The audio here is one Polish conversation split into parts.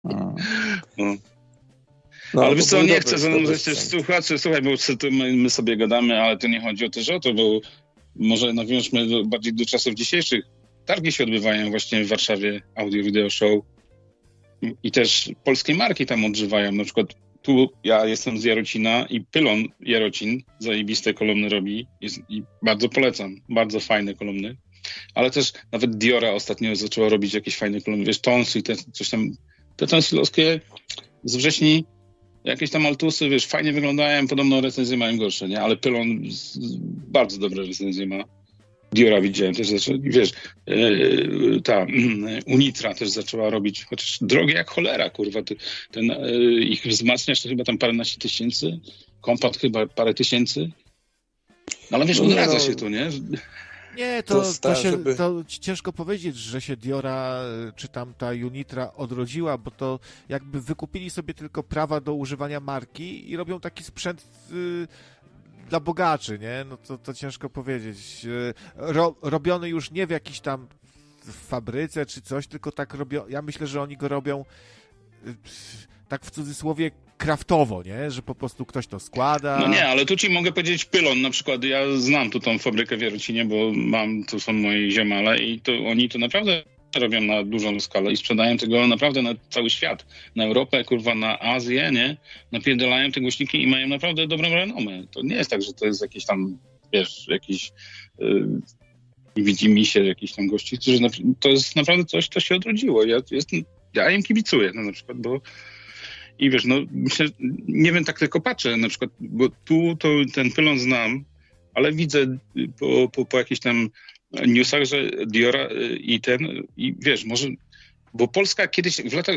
No. No, ale wiesz co, nie chcę zanudzać też słuchaczy, słuchaj, bo my sobie gadamy, ale to nie chodzi też o to, bo może nawiążmy bardziej do czasów dzisiejszych. Targi się odbywają właśnie w Warszawie, Audio Video Show i też polskie marki tam odżywają. Na przykład tu ja jestem z Jarocina i Pylon Jarocin zajebiste kolumny robi i bardzo polecam. Bardzo fajne kolumny. Ale też nawet Diora ostatnio zaczęła robić jakieś fajne kolumny. Wiesz, Tonsy i coś tam. Te tonsylowskie z wrześni, jakieś tam altusy, wiesz, fajnie wyglądają. Podobno recenzje mają gorsze, nie? Ale Pylon bardzo dobre recenzje ma. Diora widziałem też, wiesz, ta Unitra też zaczęła robić, chociaż drogie jak cholera, kurwa, ten ich wzmacniacz to chyba tam paręnaście tysięcy, kompat chyba parę tysięcy, no ale wiesz, odradza się to, nie? Nie, to ciężko powiedzieć, że się Diora czy tam ta Unitra odrodziła, bo to jakby wykupili sobie tylko prawa do używania marki i robią taki sprzęt dla bogaczy, nie? No to ciężko powiedzieć. Robiony już nie w jakiejś tam fabryce czy coś, tylko tak robią. Ja myślę, że oni go robią tak w cudzysłowie kraftowo, nie? Że po prostu ktoś to składa. No nie, ale tu ci mogę powiedzieć Pylon na przykład. Ja znam tu tą fabrykę w Jarocinie, bo tu są moi ziomale i oni to naprawdę robią na dużą skalę i sprzedają tego naprawdę na cały świat. Na Europę, kurwa, na Azję, nie? Napierdalają te głośniki i mają naprawdę dobrą renomę. To nie jest tak, że to jest jakiś tam, wiesz, jakiś widzimisię jakiś tam gości, którzy to jest naprawdę coś, co się odrodziło. Ja im kibicuję, no, na przykład, bo i wiesz, no myślę, nie wiem, tak tylko patrzę na przykład, bo tu to ten Pylon znam, ale widzę po jakichś tam newsach, że Diora i wiesz, może, bo Polska kiedyś w latach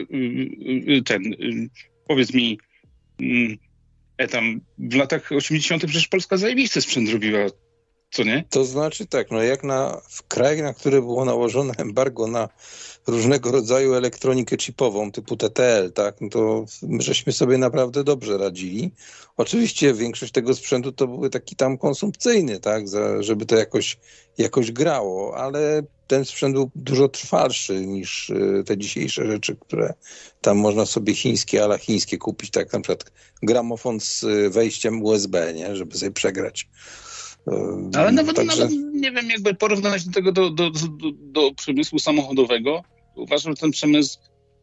powiedz mi w latach 80. przecież Polska zajebisty sprzęt robiła, co nie? To znaczy tak, no jak w kraj, na który było nałożone embargo na różnego rodzaju elektronikę chipową typu TTL, tak, no to żeśmy sobie naprawdę dobrze radzili. Oczywiście większość tego sprzętu to były taki tam konsumpcyjny, tak, żeby to jakoś grało, ale ten sprzęt był dużo trwalszy niż te dzisiejsze rzeczy, które tam można sobie chińskie, ala chińskie kupić, tak, na przykład gramofon z wejściem USB, nie, żeby sobie przegrać. Ale nawet nie wiem, jakby porównać do tego do przemysłu samochodowego. Uważam, że ten przemysł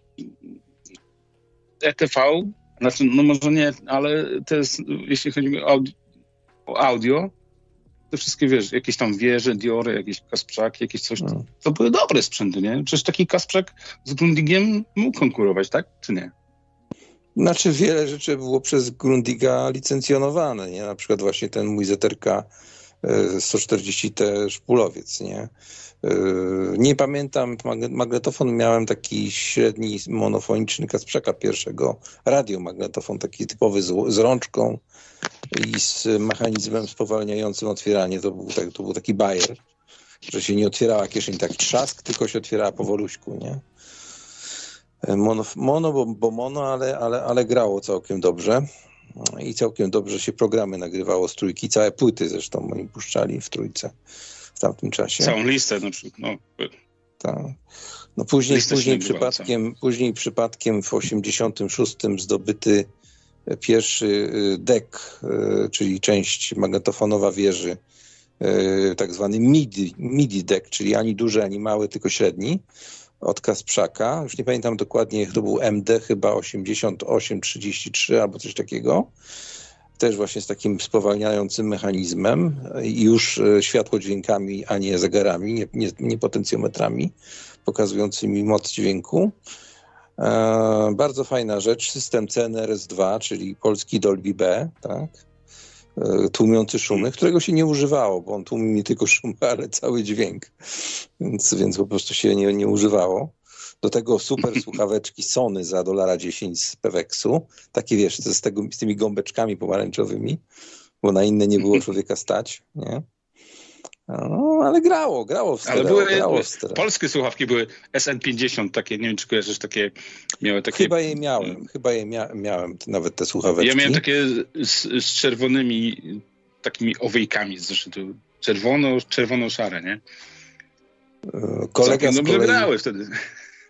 ETV, znaczy, no może nie, ale to jest, jeśli chodzi o audio, te wszystkie, wiesz, jakieś tam wieże, Diory, jakieś Kasprzaki, jakieś coś, to były dobre sprzęty, nie? Przecież taki Kasprzak z Grundigiem mógł konkurować, tak? Czy nie? Znaczy wiele rzeczy było przez Grundiga licencjonowane, nie? Na przykład właśnie ten mój ZRK 140T szpulowiec, nie? Nie pamiętam, magnetofon miałem taki średni monofoniczny Kasprzaka pierwszego, radiomagnetofon taki typowy z rączką i z mechanizmem spowalniającym otwieranie. To był taki bajer, że się nie otwierała kieszeń tak trzask, tylko się otwierała powoluśku, nie? Mono, ale grało całkiem dobrze. I całkiem dobrze się programy nagrywało z trójki. Całe płyty zresztą oni puszczali w trójce w tamtym czasie. Całą listę na przykład. No. Tak. No później przypadkiem w 86 zdobyty pierwszy deck, czyli część magnetofonowa wieży, tak zwany MIDI deck, czyli ani duży, ani mały, tylko średni, od Kasprzaka. Już nie pamiętam dokładnie, to był MD chyba 8833 albo coś takiego. Też właśnie z takim spowalniającym mechanizmem i już światłodźwiękami, a nie zegarami, nie potencjometrami pokazującymi moc dźwięku. Bardzo fajna rzecz. System CNRS-2, czyli polski Dolby B, tak? Tłumiący szumy, którego się nie używało, bo on tłumi nie tylko szumy, ale cały dźwięk. Więc po prostu się nie używało. Do tego super słuchaweczki Sony za $10 z Peweksu. Takie wiesz, z tymi gąbeczkami pomarańczowymi, bo na inne nie było człowieka stać, nie? No, ale grało w stereo. Ale były polskie słuchawki, były SN50 takie, nie wiem czy kojarzysz, takie miały takie... Chyba je miałem nawet te słuchaweczki. Ja miałem takie z czerwonymi takimi owejkami z zeszytu. Czerwono-szare, nie? Kolega dobrze grały wtedy.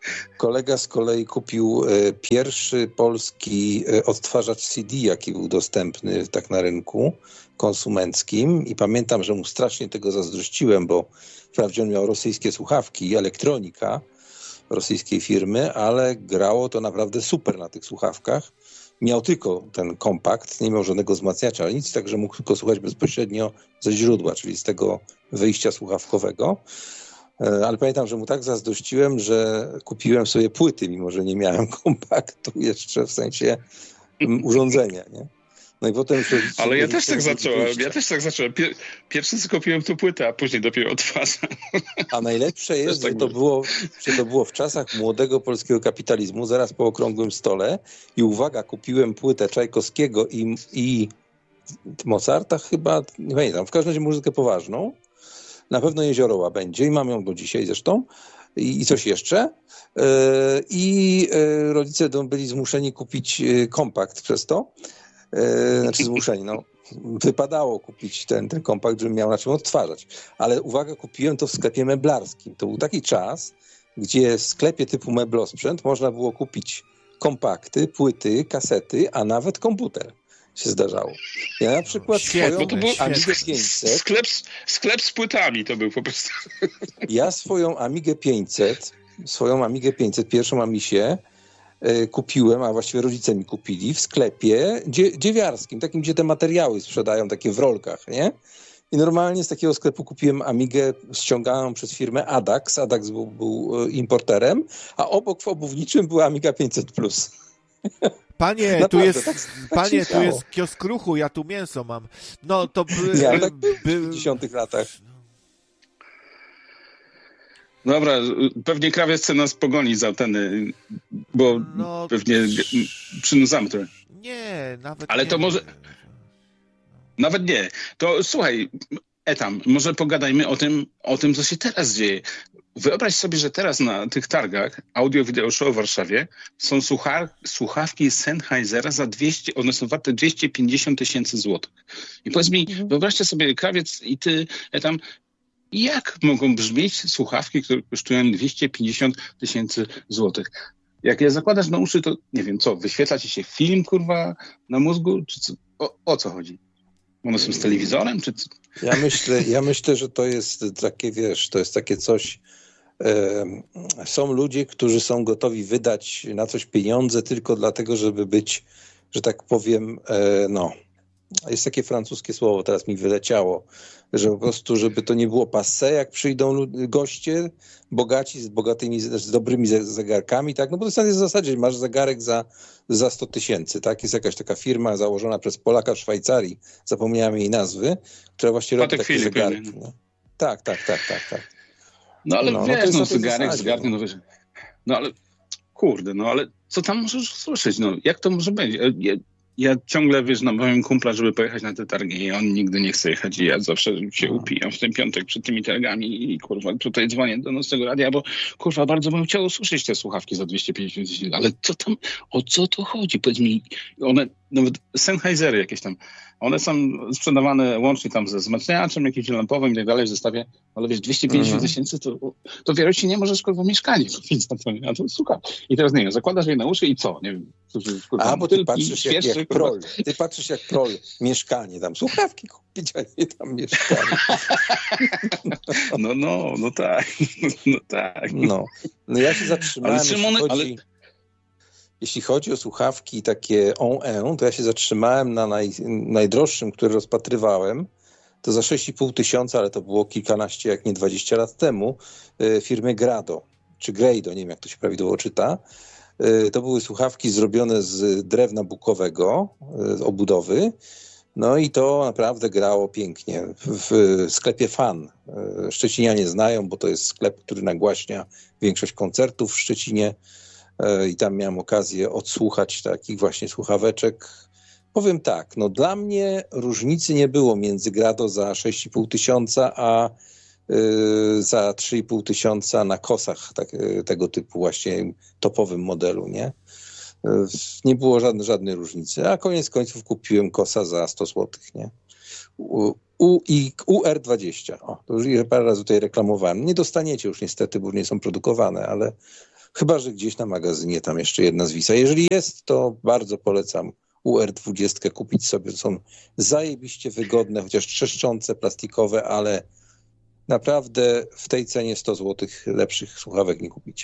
Kolega z kolei kupił pierwszy polski odtwarzacz CD, jaki był dostępny tak na rynku konsumenckim i pamiętam, że mu strasznie tego zazdrościłem, bo wprawdzie on miał rosyjskie słuchawki i elektronika rosyjskiej firmy, ale grało to naprawdę super na tych słuchawkach. Miał tylko ten kompakt, nie miał żadnego wzmacniacza, ale nic, także mógł tylko słuchać bezpośrednio ze źródła, czyli z tego wyjścia słuchawkowego. Ale pamiętam, że mu tak zazdrościłem, że kupiłem sobie płyty, mimo że nie miałem kompaktu jeszcze, w sensie urządzenia, nie? No i potem... Ale ja też tak zacząłem. Pierwszy co kupiłem tu płytę, a później dopiero odtwarzam. A najlepsze jest, że to było w czasach młodego polskiego kapitalizmu, zaraz po okrągłym stole i uwaga, kupiłem płytę Czajkowskiego i Mozarta chyba, nie pamiętam, w każdym razie muzykę poważną. Na pewno Jezioroła będzie i mam ją do dzisiaj zresztą. I coś jeszcze. I rodzice byli zmuszeni kupić kompakt przez to. Znaczy zmuszeni, no. Wypadało kupić ten kompakt, żebym miał na czym odtwarzać. Ale uwaga, kupiłem to w sklepie meblarskim. To był taki czas, gdzie w sklepie typu Meblosprzęt można było kupić kompakty, płyty, kasety, a nawet komputer. Się zdarzało. Ja na przykład swoją Amigę 500... Sklep z płytami to był po prostu. Ja swoją Amigę 500, pierwszą Amisię kupiłem, a właściwie rodzice mi kupili w sklepie dziewiarskim, takim, gdzie te materiały sprzedają, takie w rolkach, nie? I normalnie z takiego sklepu kupiłem Amigę ściąganą przez firmę Adax. Adax był importerem, a obok w obuwniczym była Amiga 500+. Panie, naprawdę, tu jest kiosk ruchu, ja tu mięso mam. No to ja tak w 50 latach. Dobra, pewnie krawiec chce nas pogonić z anteny, bo pewnie przynudzamy to. Nie, nawet ale nie. To może... Nawet nie. To słuchaj, Etam, może pogadajmy o tym, co się teraz dzieje. Wyobraź sobie, że teraz na tych targach Audio Video Show w Warszawie są słuchawki Sennheisera za 200, one są warte 250 000 złotych. I powiedz mi, wyobraźcie sobie, krawiec i ty, Etam, jak mogą brzmieć słuchawki, które kosztują 250 000 złotych? Jak je zakładasz na uszy, to nie wiem co, wyświetla ci się film, kurwa, na mózgu? Czy co? O co chodzi? One są z telewizorem, czy co? Ja myślę, że to jest takie, wiesz, to jest takie coś... Są ludzie, którzy są gotowi wydać na coś pieniądze tylko dlatego, żeby być, że tak powiem, jest takie francuskie słowo, teraz mi wyleciało, że po prostu, żeby to nie było passé, jak przyjdą goście, bogaci, z dobrymi zegarkami, tak? No bo to jest w zasadzie, masz zegarek za 100 000, tak? Jest jakaś taka firma założona przez Polaka w Szwajcarii, zapomniałem jej nazwy, która właśnie robi takie zegarki. No. Tak. No ale wiesz, zegarek, no wiesz. No ale, kurde, ale co tam możesz słyszeć? No, jak to może być? Ja ciągle, wiesz, namawiam kumpla, żeby pojechać na te targi i on nigdy nie chce jechać i ja zawsze się upijam w ten piątek przed tymi targami i kurwa, tutaj dzwonię do nocnego radia, bo kurwa, bardzo bym chciał usłyszeć te słuchawki za 250 000, ale co tam, o co to chodzi? Powiedz mi, one, nawet Sennheisery jakieś tam, one są sprzedawane łącznie tam ze wzmacniaczem, jakimś lampowym i tak dalej w zestawie, ale wiesz, 250 000 to wiele ci nie możesz kurwa mieszkanie kupić za to, a to słuchaj. I teraz nie wiem, zakładasz je na uszy i co? Nie wiem. Kurwa, bo ty patrzysz jak prol. Ty patrzysz jak prol. Mieszkanie tam, słuchawki kupić, a nie tam mieszkanie. No tak. No ja się zatrzymałem, jeśli chodzi o słuchawki takie on-en, to ja się zatrzymałem na najdroższym, który rozpatrywałem, to za 6,5 000, ale to było kilkanaście, jak nie 20 lat temu, firmy Grado, czy Grado, nie wiem jak to się prawidłowo czyta. To były słuchawki zrobione z drewna bukowego, z obudowy. No i to naprawdę grało pięknie. W sklepie Fan. Szczecinianie znają, bo to jest sklep, który nagłaśnia większość koncertów w Szczecinie. I tam miałem okazję odsłuchać takich właśnie słuchaweczek. Powiem tak, dla mnie różnicy nie było między Grado za 6,5 000, a za 3,5 000 na Kosach tego typu właśnie topowym modelu, nie? Nie było żadnej różnicy, a koniec końców kupiłem Kosa za 100 zł, nie? UR20, to już parę razy tutaj reklamowałem. Nie dostaniecie już niestety, bo nie są produkowane, ale Chyba że gdzieś na magazynie tam jeszcze jedna zwisa. Jeżeli jest, to bardzo polecam UR20 kupić sobie. Są zajebiście wygodne, chociaż trzeszczące, plastikowe, ale naprawdę w tej cenie 100 zł lepszych słuchawek nie kupicie.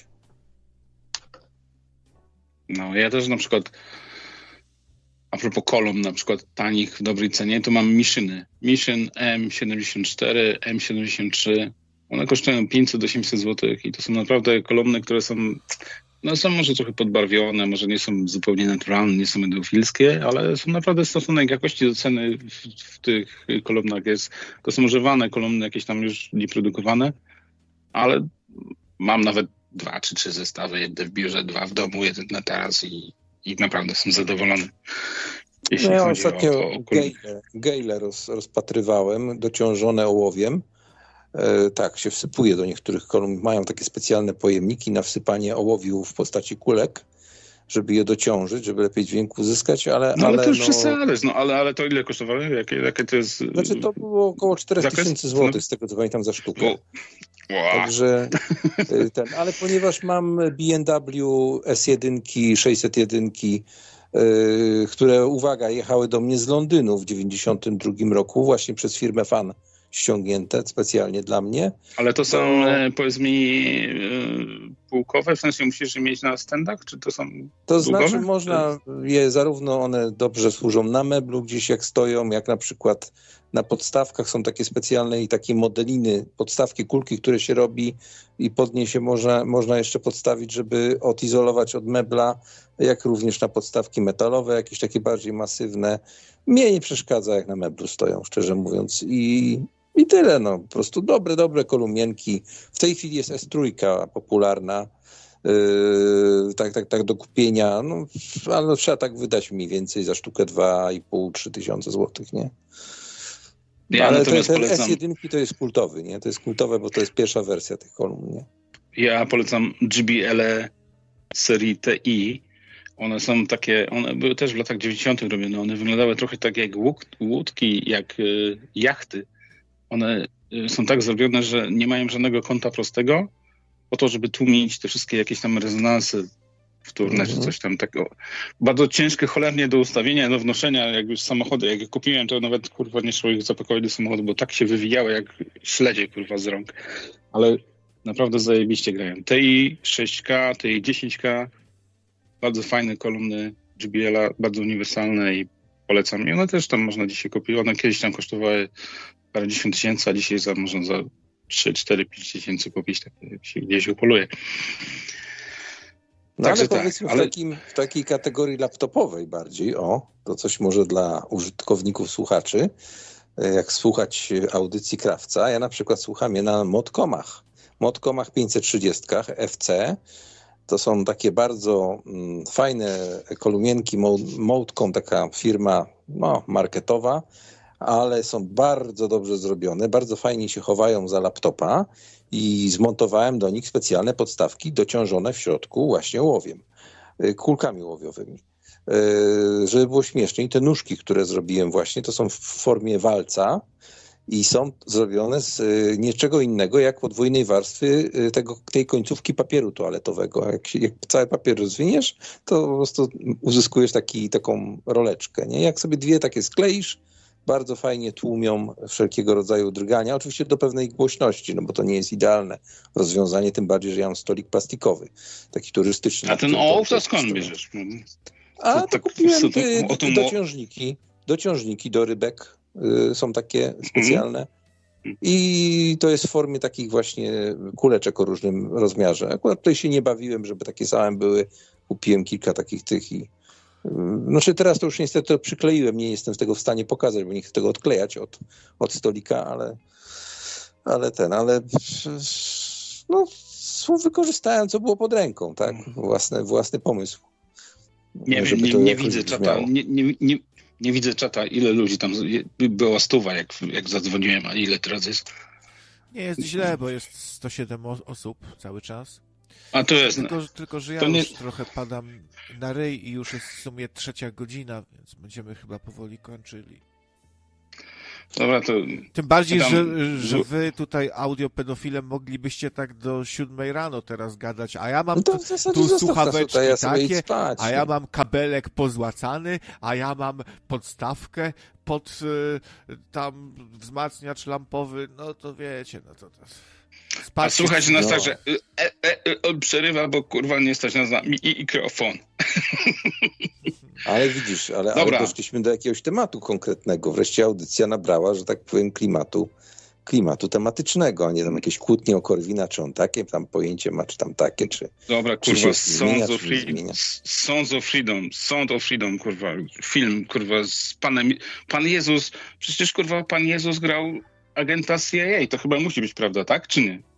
No, ja też na przykład a propos kolumn na przykład tanich w dobrej cenie, to mam Mishiny. Mission M74, M73. One kosztują 500-800 zł i to są naprawdę kolumny, które są może trochę podbarwione, może nie są zupełnie naturalne, nie są endofilskie, ale są naprawdę stosunek jakości do ceny w tych kolumnach jest. To są używane kolumny, jakieś tam już nieprodukowane, ale mam nawet 2 czy 3 zestawy, jeden w biurze, 2 w domu, jeden na taras i naprawdę jestem zadowolony. Ja ostatnio gejle rozpatrywałem, dociążone ołowiem. Tak, się wsypuje do niektórych kolumn. Mają takie specjalne pojemniki na wsypanie ołowiu w postaci kulek, żeby je dociążyć, żeby lepiej dźwięk uzyskać, ale... ale to już przesadzać, ale to ile kosztowało? Jakie to jest... Znaczy to było około 4000 zł, z tego co pamiętam, za sztukę. Wow. Także ale ponieważ mam B&W S1, 601, które, uwaga, jechały do mnie z Londynu w 92 roku, właśnie przez firmę Fan ściągnięte specjalnie dla mnie. Ale to są, powiedz mi, półkowe? W sensie musisz je mieć na standach, czy to są To długowe? znaczy można je, zarówno one dobrze służą na meblu gdzieś jak stoją, jak na przykład na podstawkach są takie specjalne i takie modeliny, podstawki, kulki, które się robi i pod nie się można jeszcze podstawić, żeby odizolować od mebla, jak również na podstawki metalowe, jakieś takie bardziej masywne. Mnie nie przeszkadza, jak na meblu stoją, szczerze mówiąc. I tyle, po prostu dobre kolumienki. W tej chwili jest S3 popularna, tak do kupienia, ale trzeba tak wydać mniej więcej za sztukę 2,5-3 tysiące złotych, nie? Ale ten S1 to jest kultowy, nie? To jest kultowe, bo to jest pierwsza wersja tych kolumn, nie? Ja polecam JBL serii TI. One są takie, one były też w latach 90. robione. One wyglądały trochę tak jak łódki, jak jachty. One są tak zrobione, że nie mają żadnego kąta prostego, po to, żeby tłumić te wszystkie jakieś tam rezonanse wtórne, czy coś tam takiego. Bardzo ciężkie, cholernie do ustawienia, do wnoszenia, jak już samochody, jak je kupiłem, to nawet, nie szło ich zapakować do samochodu, bo tak się wywijały, jak śledzie, z rąk. Ale naprawdę zajebiście grają. TI 6K, TI 10K, bardzo fajne kolumny JBL-a, bardzo uniwersalne i polecam. I one też tam można dzisiaj kupić. One kiedyś tam kosztowały parędziesiąt tysięcy, a dzisiaj można za 3, 4, 5 tysięcy kupić, tak się gdzieś upoluje. Ale powiedzmy w takiej kategorii laptopowej bardziej, to coś może dla użytkowników, słuchaczy, jak słuchać audycji Krawca. Ja na przykład słucham je na Modcomach 530 FC. To są takie bardzo fajne kolumienki. Modcom, taka firma marketowa, ale są bardzo dobrze zrobione, bardzo fajnie się chowają za laptopa i zmontowałem do nich specjalne podstawki dociążone w środku właśnie ołowiem, kulkami ołowiowymi. Żeby było śmieszniej, te nóżki, które zrobiłem właśnie, to są w formie walca i są zrobione z niczego innego jak podwójnej warstwy tej końcówki papieru toaletowego. Jak cały papier rozwiniesz, to po prostu uzyskujesz taką roleczkę. Nie? Jak sobie 2 takie skleisz, bardzo fajnie tłumią wszelkiego rodzaju drgania. Oczywiście do pewnej głośności, bo to nie jest idealne rozwiązanie, tym bardziej, że ja mam stolik plastikowy, taki turystyczny. A ten ołów to skąd bierzesz? To kupiłem dociążniki do rybek. Są takie specjalne. I to jest w formie takich właśnie kuleczek o różnym rozmiarze. Akurat tutaj się nie bawiłem, żeby takie same były. Kupiłem kilka takich tych i teraz to już niestety to przykleiłem, nie jestem z tego w stanie pokazać, bo nie chcę tego odklejać od stolika, ale wykorzystałem, co było pod ręką, tak? Własny pomysł. Nie widzę czata, nie widzę czata, ile ludzi tam, była 100, jak zadzwoniłem, a ile teraz jest? Nie jest źle, bo jest 107 osób cały czas. A to jest... Tylko że ja już trochę padam na ryj i już jest w sumie 3 godzina, więc będziemy chyba powoli kończyli. Dobra, to... Tym bardziej, że wy tutaj audiopedofilem moglibyście tak do 7 rano teraz gadać, a ja mam tu słuchaweczki takie, a ja mam kabelek pozłacany, a ja mam podstawkę pod tam wzmacniacz lampowy, no to wiecie, no to... A słuchajcie nas tak, że przerywa, bo kurwa nie stać nas na mikrofon. Ale widzisz, ale doszliśmy do jakiegoś tematu konkretnego. Wreszcie audycja nabrała, że tak powiem, klimatu tematycznego, a nie tam jakieś kłótnie o Korwina, czy on takie tam pojęcie ma, czy tam takie, czy... Dobra, kurwa, Sons of Freedom, kurwa, film, kurwa, z Pan Jezus, przecież, kurwa, Pan Jezus grał agenta CIA, to chyba musi być prawda, tak, czy nie?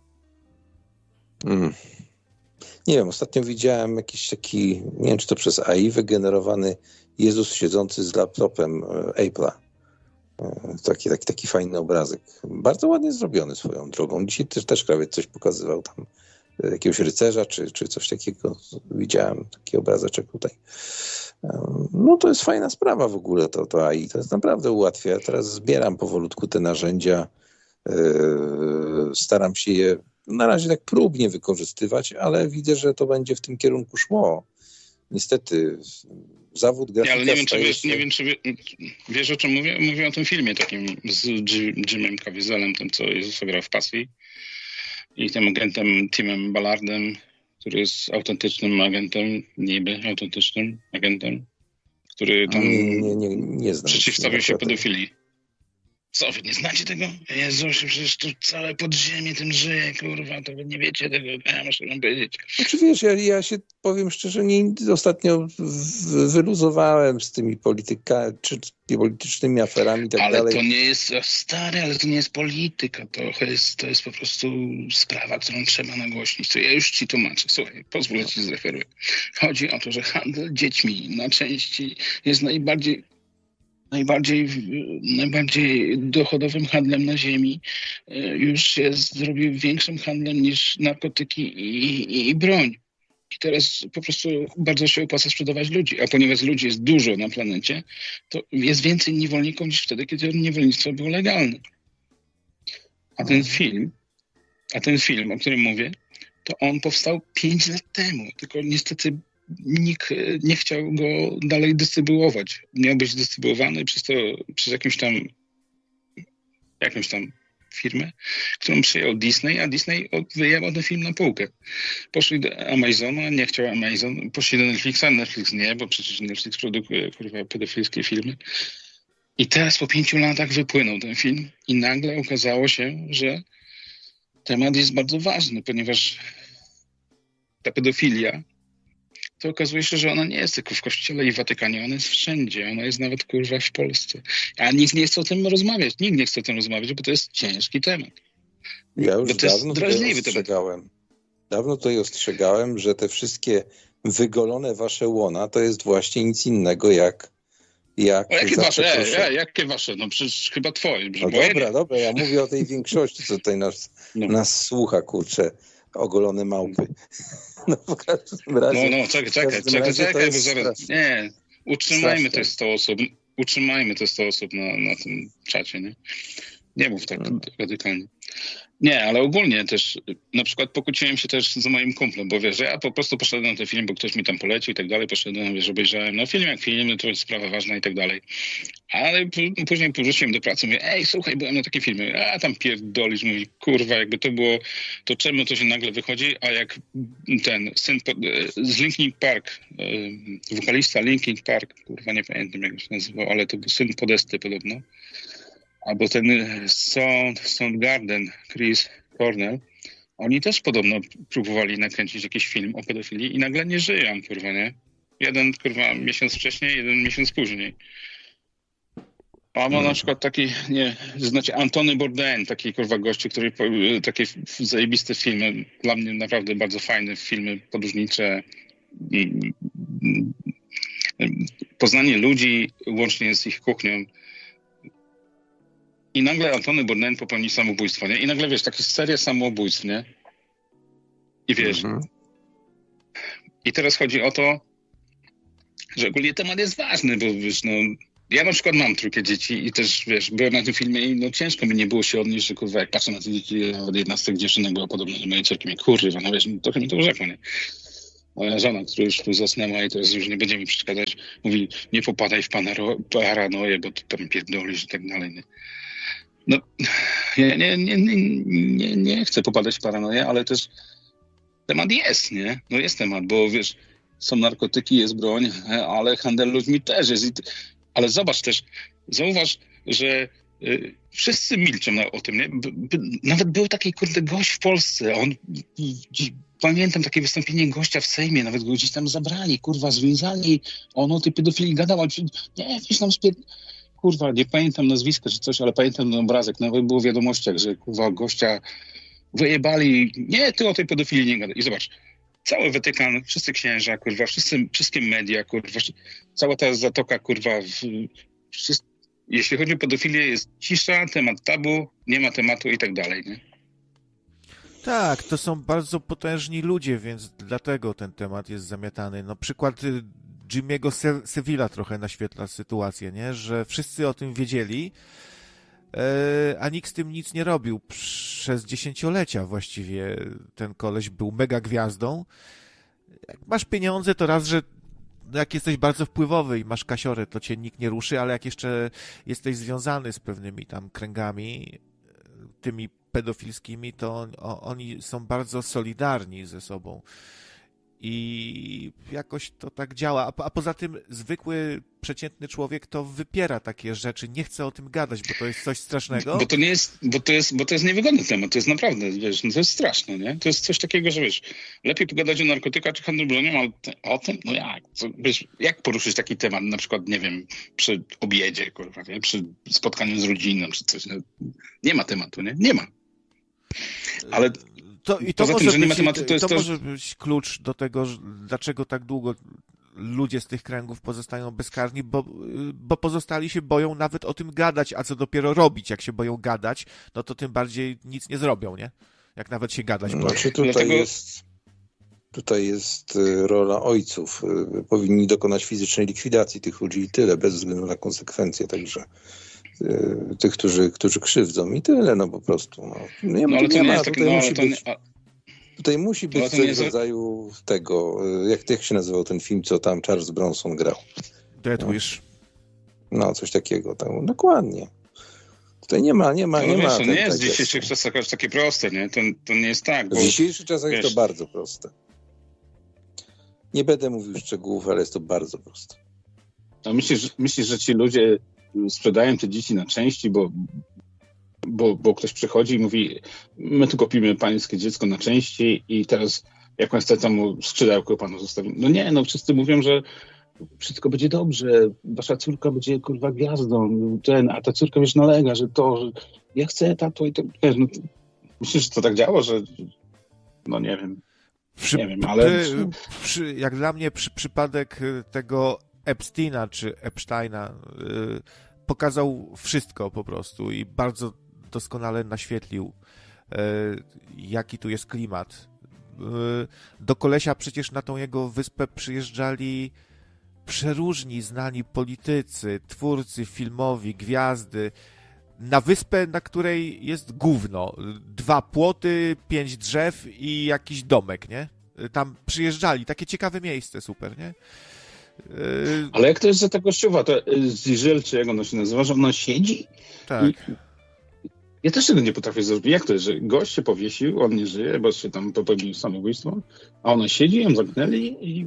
Nie wiem, ostatnio widziałem jakiś taki, nie wiem, czy to przez AI wygenerowany Jezus siedzący z laptopem Apple'a. Taki fajny obrazek. Bardzo ładnie zrobiony swoją drogą. Dzisiaj też krawiec coś pokazywał tam, jakiegoś rycerza, czy coś takiego. Widziałem taki obrazeczek tutaj. No to jest fajna sprawa w ogóle to AI. To jest naprawdę ułatwia. Ja teraz zbieram powolutku te narzędzia. Staram się je na razie tak próbnie wykorzystywać, ale widzę, że to będzie w tym kierunku szło. Niestety zawód grafika... Ale nie wiem, czy wiesz, o czym mówię? Mówię o tym filmie takim z Jimem Caviezelem, tym, co Jezusa grał w Pasji, i tym agentem Timem Ballardem, który jest autentycznym agentem, niby autentycznym agentem, który tam nie znam, przeciwstawił się pedofilii. Co, wy nie znacie tego? Jezusie, przecież tu całe podziemie tym żyje, kurwa, to wy nie wiecie tego, ja muszę wam powiedzieć. Znaczy wiesz, ja się powiem szczerze, ostatnio wyluzowałem z tymi politycznymi aferami i tak dalej. Ale to nie jest, stary, ale to nie jest polityka, to jest po prostu sprawa, którą trzeba nagłośnić. To ja już ci tłumaczę, słuchaj, pozwól ci zreferuję. Chodzi o to, że handel dziećmi na części jest najbardziej dochodowym handlem na ziemi. Już się zrobił większym handlem niż narkotyki i broń. I teraz po prostu bardzo się opłaca sprzedawać ludzi. A ponieważ ludzi jest dużo na planecie, to jest więcej niewolników niż wtedy, kiedy niewolnictwo było legalne. A ten film, o którym mówię, to on powstał 5 lat temu. Tylko niestety nikt nie chciał go dalej dystrybuować. Miał być dystrybuowany przez jakąś tam firmę, którą przyjął Disney, a Disney wyjęło ten film na półkę. Poszli do Amazona, nie chciał Amazon, poszli do Netflixa, Netflix nie, bo przecież Netflix produkuje kurwa pedofilskie filmy. I teraz po 5 latach wypłynął ten film i nagle okazało się, że temat jest bardzo ważny, ponieważ ta pedofilia, to okazuje się, że ona nie jest tylko w Kościele i w Watykanie, ona jest wszędzie, ona jest nawet kurwa w Polsce. A nikt nie chce o tym rozmawiać, bo to jest ciężki temat. Ja już dawno tutaj ostrzegałem, że te wszystkie wygolone wasze łona to jest właśnie nic innego jak jakie wasze? Jakie wasze? No przecież chyba twoje. No dobra, ja mówię o tej większości, co tutaj nas słucha, kurczę, ogolone małpy. No w każdym razie... No, czekaj, bo zaraz... Nie, utrzymajmy te 100 osób na tym czacie, nie? Nie mów tak radykalnie. Nie, ale ogólnie też, na przykład pokłóciłem się też z moim kumplem, bo wiesz, że ja po prostu poszedłem na ten film, bo ktoś mi tam polecił i tak dalej, poszedłem, wiesz, obejrzałem, no film jak film, to jest sprawa ważna i tak dalej. Ale później wróciłem do pracy, mówię, ej, słuchaj, byłem na takim filmie, a tam pierdolisz, mówi, kurwa, jakby to było, to czemu to się nagle wychodzi, a jak ten syn z Linkin Park, wokalista Linkin Park, kurwa, nie pamiętam jak się nazywał, ale to był syn Podesty podobno, albo ten Soundgarden, Chris Cornell, oni też podobno próbowali nakręcić jakiś film o pedofilii i nagle nie żyją, kurwa, nie? Jeden, kurwa, miesiąc wcześniej, jeden miesiąc później. A ma na przykład taki, znacie, Antony Bourdain, taki, kurwa, gościu, który takie zajebiste filmy, dla mnie naprawdę bardzo fajne filmy podróżnicze, poznanie ludzi łącznie z ich kuchnią. I nagle Antony Bourdain popełni samobójstwo, nie? I nagle, wiesz, taka seria samobójstw, nie? I wiesz... I teraz chodzi o to, że ogólnie temat jest ważny, bo wiesz, no... Ja na przykład mam trójkę dzieci i też, wiesz, byłem na tym filmie i no ciężko mi nie było się odnieść, że kurwa, jak patrzę na te dzieci, nawet jedna z tych dziewczynek była podobna do mojej córki, mnie kurwa, no wiesz, trochę mi to urzekło, nie? Moja żona, która już tu zasnęła i teraz już nie będzie mi przeszkadzać, mówi, nie popadaj w paranoję, bo tu tam pierdolisz i tak dalej, nie? No, ja nie chcę popadać w paranoję, ale też temat jest, nie? No jest temat, bo wiesz, są narkotyki, jest broń, ale handel ludźmi też jest. Ale zauważ, że wszyscy milczą o tym, nie? Nawet był taki kurde gość w Polsce, pamiętam takie wystąpienie gościa w Sejmie, nawet go gdzieś tam zabrali, kurwa, związali, on o tej pedofilii gadał, ale nie, gdzieś tam kurwa, nie pamiętam nazwiska czy coś, ale pamiętam ten obrazek, nawet było w wiadomościach, że kurwa gościa wyjebali, nie, ty o tej pedofilii nie gadaj. I zobacz, cały Watykan, wszyscy księża, kurwa, wszystkie media, kurwa, cała ta zatoka, kurwa, jeśli chodzi o pedofilię, jest cisza, temat tabu, nie ma tematu i tak dalej, nie? Tak, to są bardzo potężni ludzie, więc dlatego ten temat jest zamiatany. No przykład Jimmy'ego Sevilla trochę naświetla sytuację, nie? Że wszyscy o tym wiedzieli, a nikt z tym nic nie robił. Przez dziesięciolecia właściwie ten koleś był mega gwiazdą. Jak masz pieniądze, to raz, że jak jesteś bardzo wpływowy i masz kasiorę, to cię nikt nie ruszy, ale jak jeszcze jesteś związany z pewnymi tam kręgami, tymi pedofilskimi, to oni są bardzo solidarni ze sobą. I jakoś to tak działa. A poza tym zwykły, przeciętny człowiek to wypiera takie rzeczy, nie chce o tym gadać, bo to jest coś strasznego. Bo to jest niewygodny temat, to jest naprawdę, wiesz, no to jest straszne, nie? To jest coś takiego, że wiesz, lepiej pogadać o narkotykach czy handlu bronią, ale o tym, no jak? Wiesz, jak poruszyć taki temat, na przykład, nie wiem, przy obiedzie, kurwa, nie? Przy spotkaniu z rodziną, czy coś, no, nie ma tematu, nie? Nie ma. Ale to może być klucz do tego, dlaczego tak długo ludzie z tych kręgów pozostają bezkarni, bo pozostali się boją nawet o tym gadać, a co dopiero robić. Jak się boją gadać, no to tym bardziej nic nie zrobią, nie? Jak nawet się gadać boją. Znaczy tutaj jest rola ojców. Powinni dokonać fizycznej likwidacji tych ludzi i tyle, bez względu na konsekwencje, także tych, którzy krzywdzą i tyle, no po prostu. No. Tutaj musi być coś w rodzaju tego, jak się nazywał ten film, co tam Charles Bronson grał. Death Wish. No, coś takiego. Tam, dokładnie. Tutaj nie ma. To nie jest w dzisiejszych czasach aż takie proste, nie? To nie jest tak. Bo, w dzisiejszych czasach jest to bardzo proste. Nie będę mówił szczegółów, ale jest to bardzo proste. A myślisz, że ci ludzie sprzedają te dzieci na części, bo ktoś przychodzi i mówi, my tu kupimy pańskie dziecko na części i teraz jak pan chce tam skrzydełko panu zostawimy. No nie, no wszyscy mówią, że wszystko będzie dobrze, wasza córka będzie kurwa gwiazdą, a ta córka wiesz nalega, że ja chcę tato i to, wiesz, no, myślisz, że to tak działa, że no nie wiem. Nie wiem, ale... Jak dla mnie przypadek tego Epsteina czy Epsteina pokazał wszystko po prostu i bardzo doskonale naświetlił, jaki tu jest klimat. Do kolesia przecież na tą jego wyspę przyjeżdżali przeróżni znani politycy, twórcy filmowi, gwiazdy. Na wyspę, na której jest gówno. 2 płoty, 5 drzew i jakiś domek, nie? Tam przyjeżdżali. Takie ciekawe miejsce, super, nie? Ale jak to jest za ta gościowa? To Zizel, czy jak ona się nazywa, że ona siedzi? Tak. Ja też tego nie potrafię zrobić. Jak to jest, że gość się powiesił, on nie żyje, bo się tam popełnił samobójstwo, a ona siedzi, ją zamknęli i...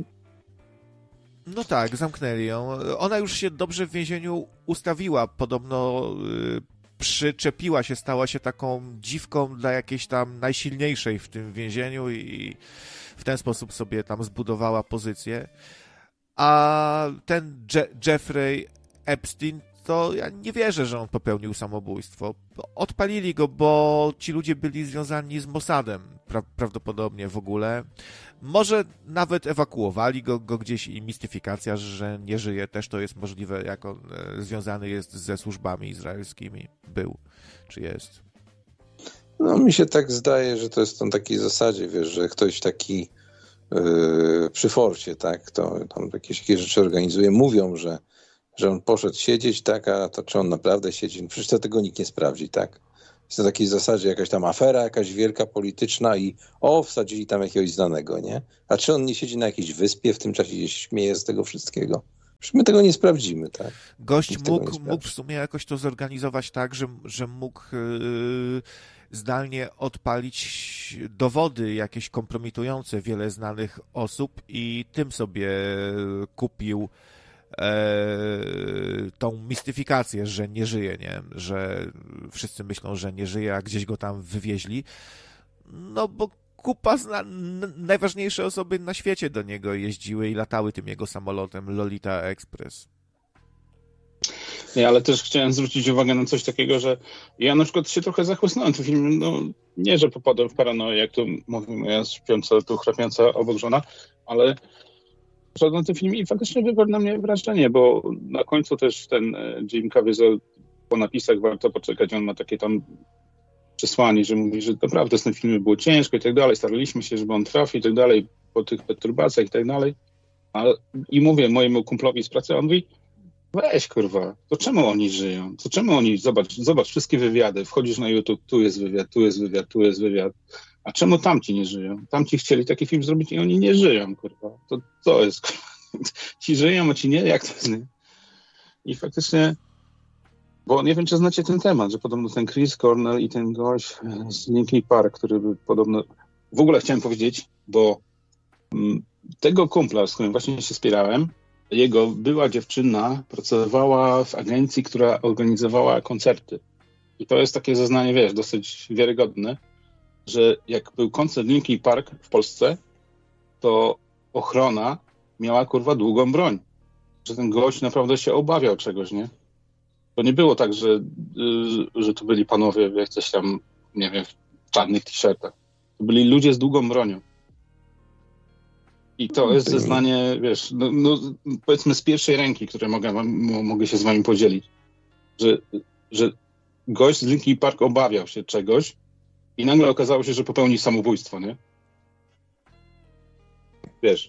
No tak, zamknęli ją. Ona już się dobrze w więzieniu ustawiła. Podobno przyczepiła się, stała się taką dziwką dla jakiejś tam najsilniejszej w tym więzieniu i w ten sposób sobie tam zbudowała pozycję. A ten Jeffrey Epstein, to ja nie wierzę, że on popełnił samobójstwo. Odpalili go, bo ci ludzie byli związani z Mossadem prawdopodobnie w ogóle. Może nawet ewakuowali go gdzieś i mistyfikacja, że nie żyje, też to jest możliwe, jak on związany jest ze służbami izraelskimi. Był, czy jest. No mi się tak zdaje, że to jest na takiej zasadzie, wiesz, że ktoś taki przy forcie, tak, to tam jakieś rzeczy organizuje. Mówią, że że on poszedł siedzieć, tak, a to czy on naprawdę siedzi? No przecież to tego nikt nie sprawdzi, tak? Jest na takiej zasadzie jakaś tam afera, jakaś wielka polityczna i wsadzili tam jakiegoś znanego, nie? A czy on nie siedzi na jakiejś wyspie w tym czasie i się śmieje z tego wszystkiego? Przecież my tego nie sprawdzimy, tak? Gość mógł w sumie jakoś to zorganizować tak, że mógł zdalnie odpalić dowody jakieś kompromitujące wiele znanych osób i tym sobie kupił tą mistyfikację, że nie żyje, nie? Że wszyscy myślą, że nie żyje, a gdzieś go tam wywieźli. No bo kupa najważniejsze osoby na świecie do niego jeździły i latały tym jego samolotem Lolita Express. Nie, ale też chciałem zwrócić uwagę na coś takiego, że ja na przykład się trochę zachłysnąłem tym filmem, no nie, że popadłem w paranoję, jak tu mówi moja śpiąca, tu chrapiąca obok żona, ale na tym filmie i faktycznie wywarł na mnie wrażenie, bo na końcu też ten Jim Caviezel po napisach warto poczekać, on ma takie tam przesłanie, że mówi, że naprawdę z tym filmem było ciężko i tak dalej, staraliśmy się, żeby on trafił i tak dalej, po tych perturbacjach i tak dalej. I mówię mojemu kumplowi z pracy, on mówi, weź kurwa, to czemu oni żyją? To czemu oni, zobacz wszystkie wywiady, wchodzisz na YouTube, tu jest wywiad, tu jest wywiad, tu jest wywiad. A czemu tamci nie żyją? Tamci chcieli taki film zrobić i oni nie żyją, kurwa. To co jest, kurwa? Ci żyją, a ci nie? Jak to jest? Nie? I faktycznie, bo nie wiem, czy znacie ten temat, że podobno ten Chris Cornell i ten gość z Linkin Park, który by podobno... W ogóle chciałem powiedzieć, bo tego kumpla, z którym właśnie się spierałem, jego była dziewczyna pracowała w agencji, która organizowała koncerty. I to jest takie zeznanie, wiesz, dosyć wiarygodne, że jak był koncert Linkin Park w Polsce, to ochrona miała, kurwa, długą broń. Że ten gość naprawdę się obawiał czegoś, nie? To nie było tak, że to byli panowie w jakichś tam, nie wiem, w czarnych t-shirtach. To byli ludzie z długą bronią. I to jest zeznanie, wiesz, no, powiedzmy z pierwszej ręki, które mogę się z wami podzielić, że gość z Linkin Park obawiał się czegoś i nagle okazało się, że popełni samobójstwo, nie? Wiesz.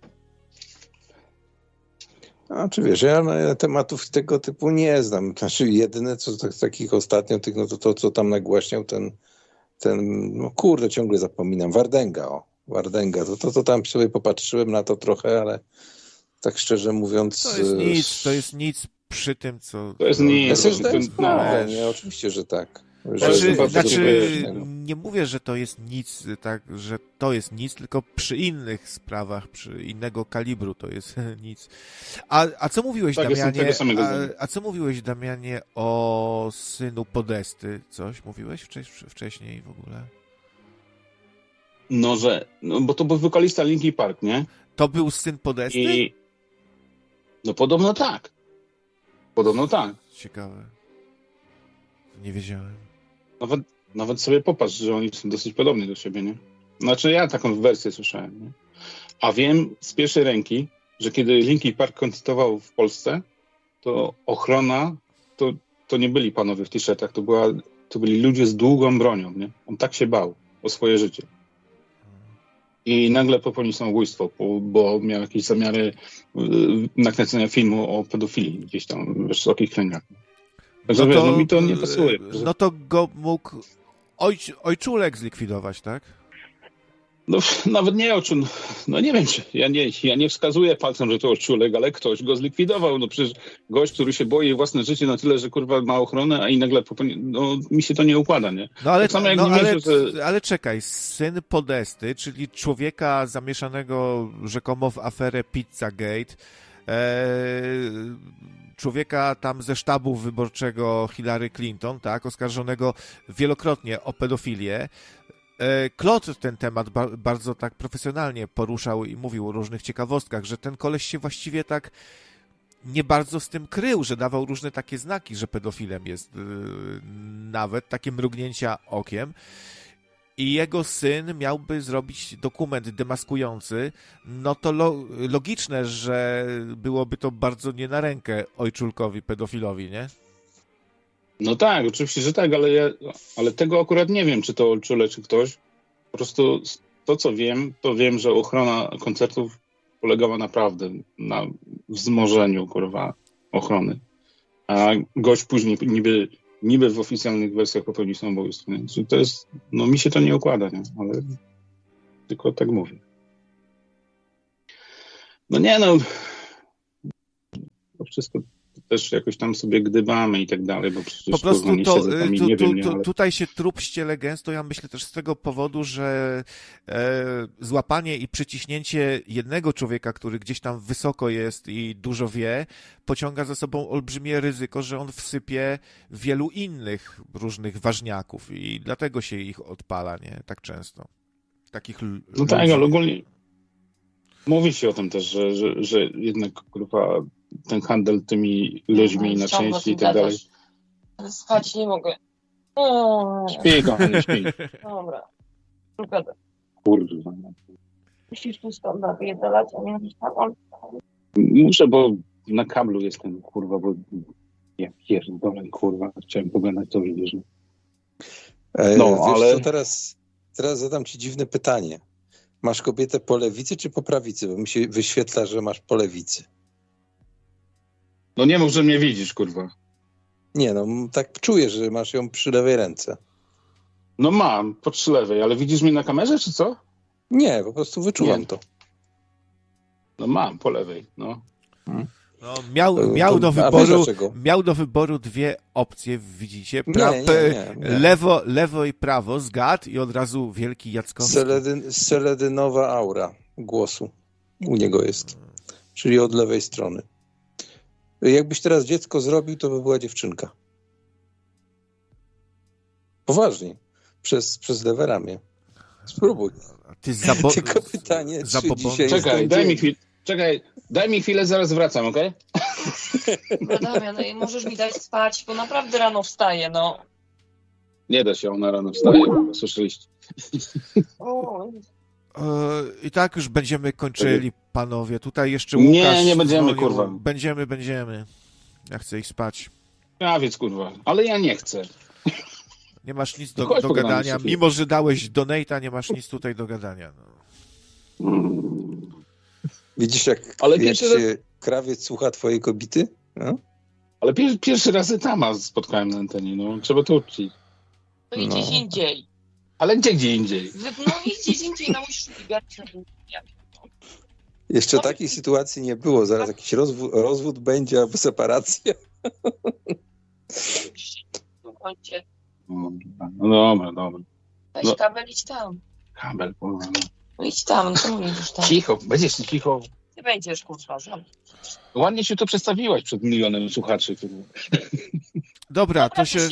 A czy wiesz, ja tematów tego typu nie znam. Znaczy jedyne, co z takich ostatnio, no to co tam nagłaśniał ten no kurde, ciągle zapominam, Wardenga. To tam sobie popatrzyłem na to trochę, ale tak szczerze mówiąc... To jest nic przy tym, co... To jest nic. Nie, oczywiście, że tak. Nie mówię, że to jest nic, tak, że to jest nic, tylko przy innych sprawach, przy innego kalibru to jest nic. A co mówiłeś, tak, Damianie? A co mówiłeś, Damianie, o synu Podesty? Coś mówiłeś wcześniej w ogóle? No, bo to był wokalista Linkin Park, nie? To był syn Podesty? No podobno tak. Ciekawe. Nie wiedziałem. Nawet sobie popatrz, że oni są dosyć podobni do siebie, nie? Znaczy ja taką wersję słyszałem, nie? A wiem z pierwszej ręki, że kiedy Linkin Park koncertował w Polsce, to ochrona to nie byli panowie w t-shirtach, to byli ludzie z długą bronią, nie? On tak się bał o swoje życie. I nagle popełnił samobójstwo, bo miał jakieś zamiary nakręcenia filmu o pedofilii gdzieś tam w wysokich kręgach. Także no mi to nie pasuje. No to go mógł ojczulek zlikwidować, tak? No nawet nie ojczul. No nie wiem, czy ja nie wskazuję palcem, że to ojczulek, ale ktoś go zlikwidował. No przecież gość, który się boi o własne życie na tyle, że kurwa ma ochronę, a i nagle no mi się to nie układa, nie? No ale, tak ale czekaj, syn Podesty, czyli człowieka zamieszanego rzekomo w aferę Pizzagate, człowieka tam ze sztabu wyborczego Hillary Clinton, tak, oskarżonego wielokrotnie o pedofilię. Klot ten temat bardzo tak profesjonalnie poruszał i mówił o różnych ciekawostkach, że ten koleś się właściwie tak nie bardzo z tym krył, że dawał różne takie znaki, że pedofilem jest, nawet takie mrugnięcia okiem. I jego syn miałby zrobić dokument demaskujący, no to logiczne, że byłoby to bardzo nie na rękę ojczulkowi pedofilowi, nie? No tak, oczywiście, że tak, ale tego akurat nie wiem, czy to ojczule, czy ktoś. Po prostu to, co wiem, to wiem, że ochrona koncertów polegała naprawdę na wzmożeniu, kurwa, ochrony. A gość później niby w oficjalnych wersjach popełnił samobójstwo. Nie? Czyli to jest, no mi się to nie układa, nie? Ale tylko tak mówię. No nie no, to wszystko też jakoś tam sobie gdybamy i tak dalej, bo przecież po prostu nie siedzę tam i nie wiem, ale... Tutaj się trup ściele gęsto, ja myślę też z tego powodu, że złapanie i przyciśnięcie jednego człowieka, który gdzieś tam wysoko jest i dużo wie, pociąga za sobą olbrzymie ryzyko, że on wsypie wielu innych różnych ważniaków i dlatego się ich odpala, nie? Tak często. Takich no tak, ale ogólnie mówi się o tym też, że jednak grupa, ten handel tymi ludźmi na części i tak dalej. Ale spać nie mogę. Śpi, kochanie, śpi. Dobra. Kurwa. Musisz tu stąd napierdalać, a nie jakiś tam... Muszę, bo na kablu jestem, kurwa, bo ja pierdolę, kurwa, chciałem pogadać, to widzisz. No, wiesz, ale... co teraz zadam ci dziwne pytanie. Masz kobietę po lewicy czy po prawicy? Bo mi się wyświetla, że masz po lewicy. No nie mów, że mnie widzisz, kurwa. Nie, no tak czuję, że masz ją przy lewej ręce. No mam, po przy lewej, ale widzisz mnie na kamerze, czy co? Nie, po prostu wyczuwam to. No mam, po lewej, no. No, miał do wyboru dwie opcje, widzicie? Lewo i prawo, zgadł i od razu wielki Jackowski. Seledynowa aura głosu u niego jest, czyli od lewej strony. Jakbyś teraz dziecko zrobił, to by była dziewczynka. Poważnie. Przez lewe ramię. Spróbuj. Tylko pytanie, czy dzisiaj daj mi chwilę, zaraz wracam, okej? No Damian, możesz mi dać spać, bo naprawdę rano wstaję, no. Nie da się, ona rano wstaje, słyszeliście. I tak już będziemy kończyli, panowie. Tutaj jeszcze Łukasz... Nie będziemy, kurwa. Będziemy. Ja chcę ich spać. Ja więc, kurwa, ale ja nie chcę. Nie masz nic do gadania. Mimo, że dałeś donate'a, nie masz nic tutaj do gadania. No. Widzisz, jak krawiec słucha twojej kobiety? No? Ale pierwszy raz Tama spotkałem na antenie, no. Trzeba to uczcić. To i gdzieś indziej. Ale gdzie indziej? No i gdzieś indziej na mój szpigar. Jeszcze takiej sytuacji nie było. Zaraz jakiś rozwód będzie albo separacja. No dobra. Weź kabel, idź tam. Kabel, kurwa. No idź tam, no czemu nie idziesz tam? Cicho, będziesz cicho. Ty będziesz, kurwa, Ładnie się to przedstawiłaś przed milionem słuchaczy. Dobra, to się...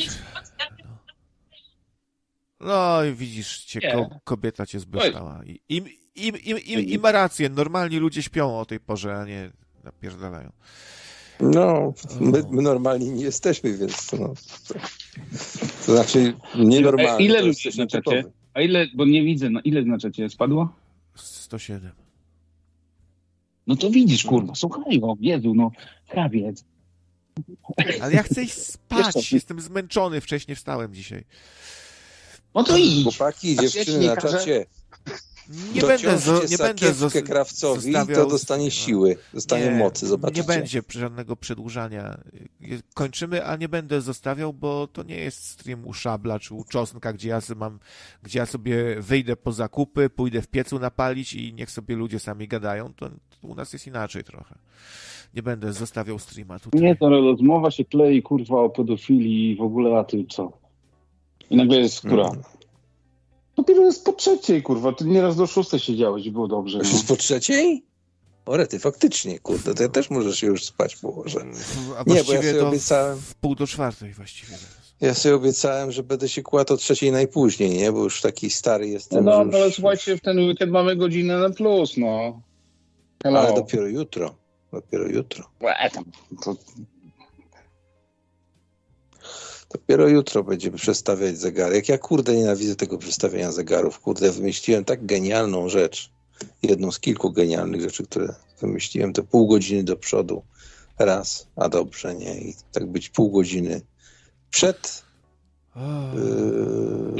No i widzisz, kobieta cię zbeształa. I ma rację, normalni ludzie śpią o tej porze, a nie napierdalają. No, my normalni nie jesteśmy, więc to znaczy nienormalni. Ile ludzi na czacie? A ile, bo nie widzę, ile na czacie spadło? 107. No to widzisz, kurwa, słuchaj go, Jezu, no, krawiec. Ale ja chcę iść spać, jestem zmęczony, wcześniej wstałem dzisiaj. No to idź. Chłopaki i dziewczyny na czacie. Nie będę krawcowi, to dostanie siły, dostanie mocy, zobaczycie. Nie będzie żadnego przedłużania. Kończymy, a nie będę zostawiał, bo to nie jest stream u Szabla czy u Czosnka, gdzie ja sobie wyjdę po zakupy, pójdę w piecu napalić i niech sobie ludzie sami gadają. To u nas jest inaczej trochę. Nie będę zostawiał streama tutaj. Nie, to rozmowa się klei, kurwa, o pedofilii i w ogóle, a ty co? I nagle jest która? Dopiero jest po trzeciej, kurwa. Ty nieraz do 6 siedziałeś i było dobrze. Już jest po trzeciej? Ty faktycznie, kurde, to ja też możesz się już spać położę. Nie, bo ja sobie obiecałem... w 3:30 właściwie. Ja sobie obiecałem, że będę się kładł o 3:00 najpóźniej, nie? Bo już taki stary jestem. No ale słuchajcie, w ten weekend mamy godzinę na plus, no. Hello. Ale dopiero jutro. Dopiero jutro będziemy przestawiać zegary. Jak ja, kurde, nienawidzę tego przestawiania zegarów. Kurde, wymyśliłem tak genialną rzecz. Jedną z kilku genialnych rzeczy, które wymyśliłem. To pół godziny do przodu. Raz, a dobrze, nie? I tak być pół godziny przed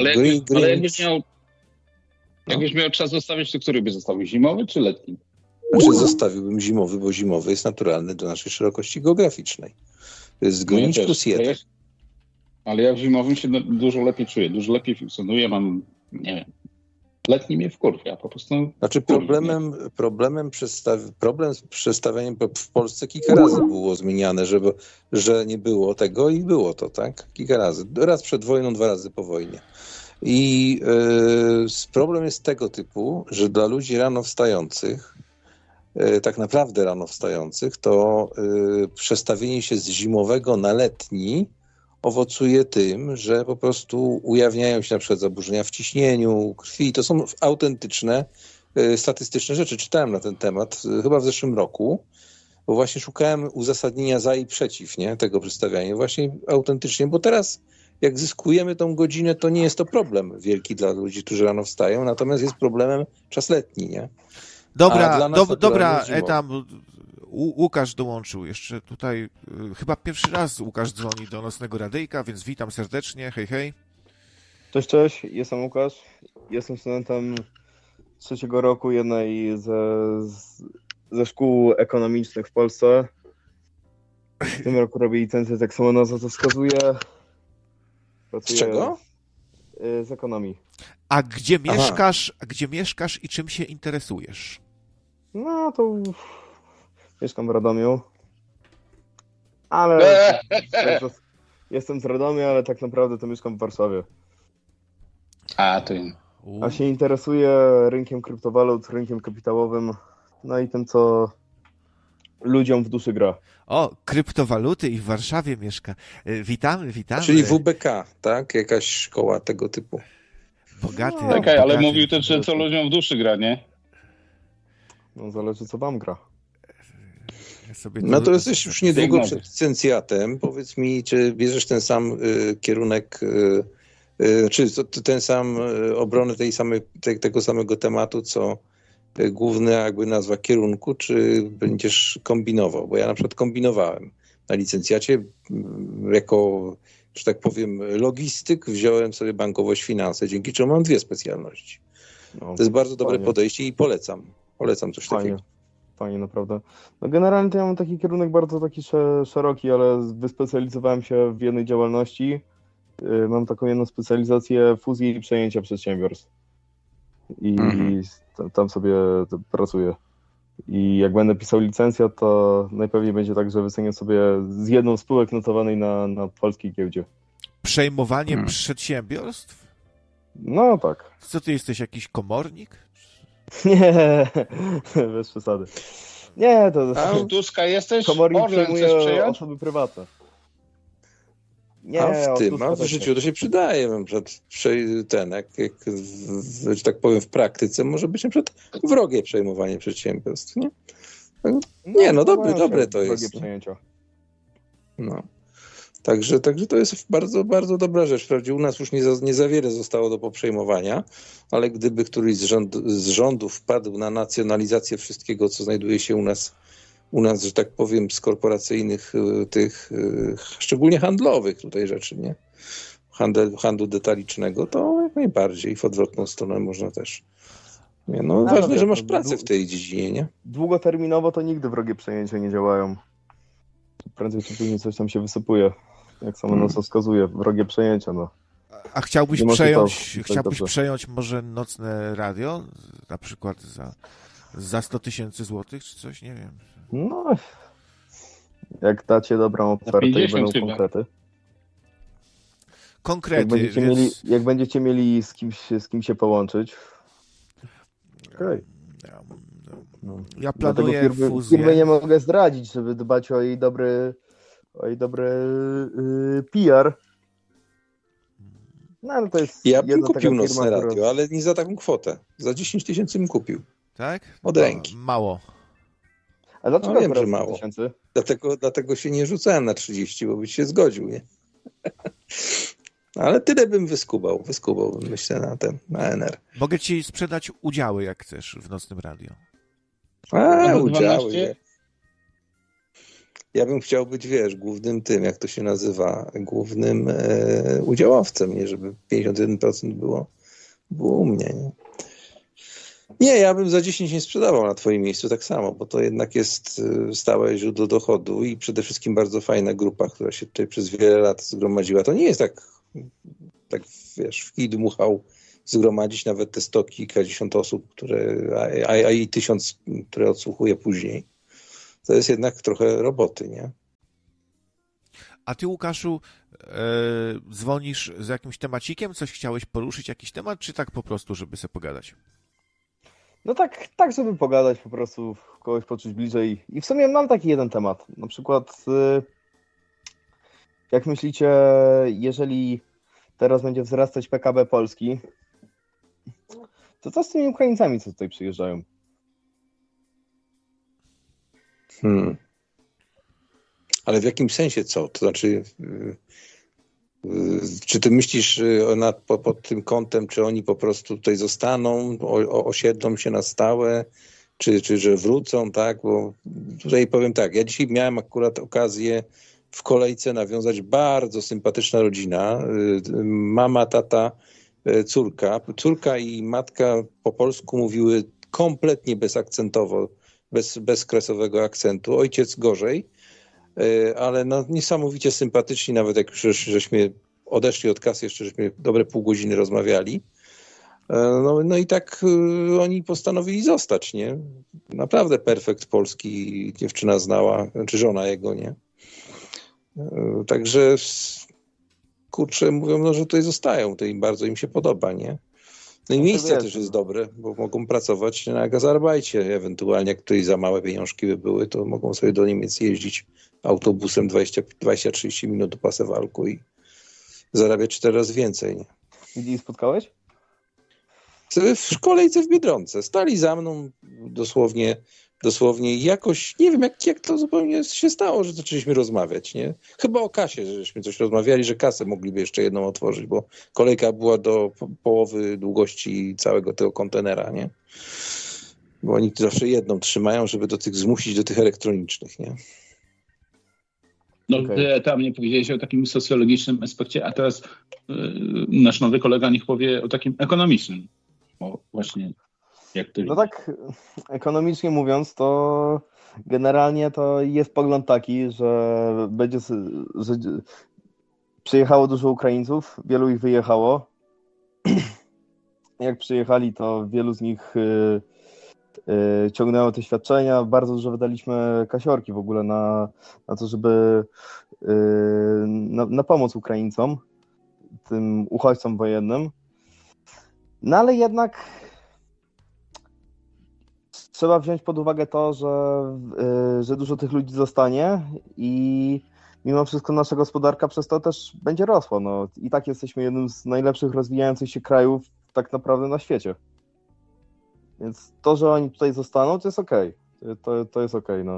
ale jakbyś miał czas zostawić, to który by zostawił? Zimowy czy letni? Znaczy zostawiłbym zimowy, bo zimowy jest naturalny do naszej szerokości geograficznej. To jest gonić plus 1. Ale ja w zimowym się dużo lepiej czuję, dużo lepiej funkcjonuję, mam, nie wiem, letni mnie wkurwia, po prostu. Znaczy problem z przestawianiem w Polsce kilka razy było zmieniane, że nie było tego i było to, tak? Kilka razy. Raz przed wojną, 2 razy po wojnie. I problem jest tego typu, że dla ludzi rano wstających, tak naprawdę rano wstających, to przestawienie się z zimowego na letni owocuje tym, że po prostu ujawniają się na przykład zaburzenia w ciśnieniu, krwi. To są autentyczne, statystyczne rzeczy. Czytałem na ten temat chyba w zeszłym roku, bo właśnie szukałem uzasadnienia za i przeciw, nie, tego przestawiania. Właśnie autentycznie, bo teraz jak zyskujemy tą godzinę, to nie jest to problem wielki dla ludzi, którzy rano wstają, natomiast jest problemem czas letni, nie? Dobra, tam Łukasz dołączył jeszcze tutaj. Chyba pierwszy raz Łukasz dzwoni do Nocnego Radyjka, więc witam serdecznie. Hej, hej. Cześć, jestem Łukasz. Jestem studentem 3. roku jednej ze szkół ekonomicznych w Polsce. W tym roku robię licencję, tak samo nazwa to wskazuje. Z czego? Z ekonomii. A gdzie mieszkasz i czym się interesujesz? No to mieszkam w Radomiu, ale jestem z Radomia, ale tak naprawdę to mieszkam w Warszawie. A się interesuję rynkiem kryptowalut, rynkiem kapitałowym, no i tym, co ludziom w duszy gra. O, kryptowaluty i w Warszawie mieszka. Witamy. Czyli WBK, tak? Jakaś szkoła tego typu. Bogaty. Czekaj, ale mówił też, że co ludziom w duszy gra, nie? No zależy, co wam gra. No to jesteś już niedługo przed licencjatem. Powiedz mi, czy bierzesz ten sam kierunek, czy ten sam obronę tego samego tematu, co główna jakby nazwa kierunku, czy będziesz kombinował? Bo ja na przykład kombinowałem. Na licencjacie jako, że tak powiem, logistyk wziąłem sobie bankowość, finanse, dzięki czemu mam 2 specjalności. No, to jest bardzo dobre podejście i polecam. Polecam coś takiego. Fajnie, naprawdę. No generalnie to ja mam taki kierunek bardzo taki szeroki, ale wyspecjalizowałem się w jednej działalności. Mam taką jedną specjalizację fuzji i przejęcia przedsiębiorstw. I tam sobie pracuję. I jak będę pisał licencjat, to najpewniej będzie tak, że wycenię sobie z jedną z spółek notowanej na polskiej giełdzie. Przejmowanie przedsiębiorstw? No tak. Co ty jesteś, jakiś komornik? Nie, bez przesady. Nie, to... A u Tuska jesteś? Komornik przejmuje osoby prywatne. Nie, a w życiu to się przydaje. Że tak powiem, w praktyce może być na przykład wrogie przejmowanie przedsiębiorstw, nie? Nie, dobre to jest. Przejęcia. No. Także to jest bardzo, bardzo dobra rzecz. Wprawdzie u nas już nie za wiele zostało do poprzejmowania, ale gdyby któryś z rządów wpadł na nacjonalizację wszystkiego, co znajduje się u nas, że tak powiem, z korporacyjnych tych, szczególnie handlowych tutaj rzeczy, nie? Handlu detalicznego, to jak najbardziej w odwrotną stronę można też. Nie, ważne, że masz pracę w tej dziedzinie, nie? Długoterminowo to nigdy wrogie przejęcia nie działają. Prędzej czy później coś tam się wysypuje. Jak sama nazwa wskazuje, wrogie przejęcia, no. A chciałbyś przejąć może Nocne Radio? Na przykład za 100 000 złotych, czy coś? Nie wiem. No, jak dacie dobrą ofertę i będą konkrety. Konkrety. Jak będziecie mieli z kim się połączyć. Okay. Ja planuję fuzję. Firmy nie mogę zdradzić, żeby dbać o jej dobry PR. No, ale to jest ja bym kupił Nocne Radio, ale nie za taką kwotę. Za 10 000 bym kupił. Tak? Od ręki. Mało. A dlaczego wiem, że mało. Dlatego się nie rzucałem na 30, bo byś się zgodził, nie? Ale tyle bym wyskubał, myślę, na NR. Mogę ci sprzedać udziały, jak chcesz, w Nocnym Radio. Udziały. Ja bym chciał być, głównym tym, jak to się nazywa, głównym udziałowcem, nie? Żeby 51% było u mnie, nie? Nie, ja bym za 10 nie sprzedawał na twoim miejscu tak samo, bo to jednak jest stałe źródło dochodu i przede wszystkim bardzo fajna grupa, która się tutaj przez wiele lat zgromadziła. To nie jest tak wiesz, w kij dmuchał zgromadzić nawet te 100 kilkadziesiąt osób, a i 1000, które odsłuchuje później. To jest jednak trochę roboty, nie? A ty, Łukaszu, dzwonisz z jakimś temacikiem? Coś chciałeś poruszyć, jakiś temat, czy tak po prostu, żeby sobie pogadać? No tak, żeby pogadać, po prostu kogoś poczuć bliżej. I w sumie mam taki jeden temat. Na przykład, jak myślicie, jeżeli teraz będzie wzrastać PKB Polski, to co z tymi Ukraińcami, co tutaj przyjeżdżają? Ale w jakim sensie co? To znaczy, czy ty myślisz pod tym kątem, czy oni po prostu tutaj zostaną, osiedlą się na stałe, czy że wrócą, tak? Bo tutaj powiem tak, ja dzisiaj miałem akurat okazję w kolejce nawiązać bardzo sympatyczna rodzina. Mama, tata, córka. Córka i matka po polsku mówiły kompletnie bezakcentowo, bez kresowego akcentu. Ojciec gorzej, ale no niesamowicie sympatyczni, nawet jak już żeśmy odeszli od kasy, jeszcze żeśmy dobre pół godziny rozmawiali. No i tak oni postanowili zostać, nie? Naprawdę perfekt polski dziewczyna znała, czy żona jego, nie? Także kurczę, mówią, no, że tutaj zostają, to im bardzo im się podoba, nie? No i miejsce też jest dobre, bo mogą pracować na gazarbajcie, ewentualnie jak tutaj za małe pieniążki by były, to mogą sobie do Niemiec jeździć autobusem 20-30 minut do Pasewalku i zarabiać 4 razy więcej, nie? Gdzie ich spotkałeś? W kolejce w Biedronce. Stali za mną dosłownie i jakoś, nie wiem jak to zupełnie się stało, że zaczęliśmy rozmawiać, nie? Chyba o kasie, żeśmy coś rozmawiali, że kasę mogliby jeszcze jedną otworzyć, bo kolejka była do połowy długości całego tego kontenera, nie? Bo oni zawsze jedną trzymają, żeby zmusić do tych elektronicznych, nie? No, okay. Tam nie powiedziałeś o takim socjologicznym aspekcie, a teraz nasz nowy kolega niech powie o takim ekonomicznym. O, właśnie jak to No tak, ekonomicznie mówiąc, to generalnie to jest pogląd taki, że przyjechało dużo Ukraińców, wielu ich wyjechało. Jak przyjechali, to wielu z nich ciągnęło te świadczenia. Bardzo dużo wydaliśmy kasiorki w ogóle na to, żeby na pomoc Ukraińcom, tym uchodźcom wojennym. No ale jednak trzeba wziąć pod uwagę to, że dużo tych ludzi zostanie i mimo wszystko nasza gospodarka przez to też będzie rosła. No, i tak jesteśmy jednym z najlepszych rozwijających się krajów tak naprawdę na świecie. Więc to, że oni tutaj zostaną, to jest okej. To jest okej, no.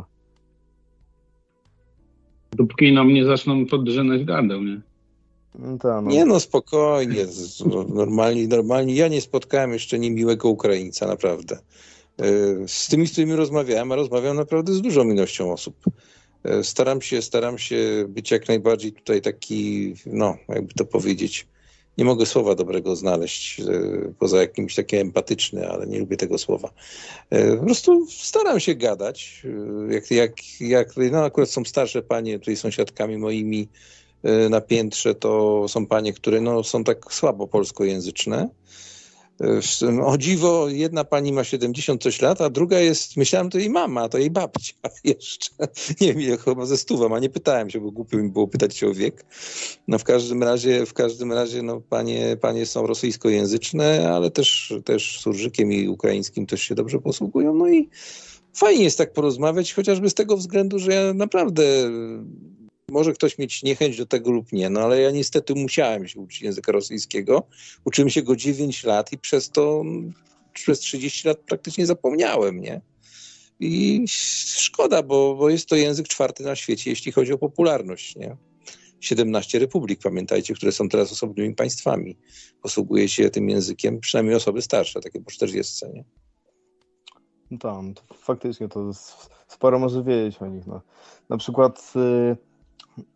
Dopóki nam nie zaczną podrzynać gardeł, nie? No. Nie no, spokojnie. Normalnie. Ja nie spotkałem jeszcze niemiłego Ukraińca, naprawdę. Z tymi, z którymi rozmawiałem, a rozmawiam naprawdę z dużą ilością osób. Staram się być jak najbardziej tutaj taki, no, jakby to powiedzieć, nie mogę słowa dobrego znaleźć, poza jakimś takim empatyczny, ale nie lubię tego słowa. Po prostu staram się gadać, no akurat są starsze panie, tutaj sąsiadkami moimi na piętrze, to są panie, które no, są tak słabo polskojęzyczne. O dziwo, jedna pani ma 70 coś lat, a druga jest, myślałem, to jej mama, a to jej babcia jeszcze. Nie wiem, chyba ze 100, a nie pytałem się, bo głupio mi było pytać się o wiek. No w każdym razie no, panie są rosyjskojęzyczne, ale też surżykiem i ukraińskim też się dobrze posługują. No i fajnie jest tak porozmawiać, chociażby z tego względu, że ja naprawdę... Może ktoś mieć niechęć do tego lub nie, no ale ja niestety musiałem się uczyć języka rosyjskiego. Uczyłem się go 9 lat i przez 30 lat praktycznie zapomniałem, nie? I szkoda, bo jest to język 4 na świecie, jeśli chodzi o popularność, nie? 17 republik, pamiętajcie, które są teraz osobnymi państwami. Posługuje się tym językiem, przynajmniej osoby starsze, takie po 40, nie? No tam, to faktycznie to sporo może wiedzieć o nich, no. Na przykład...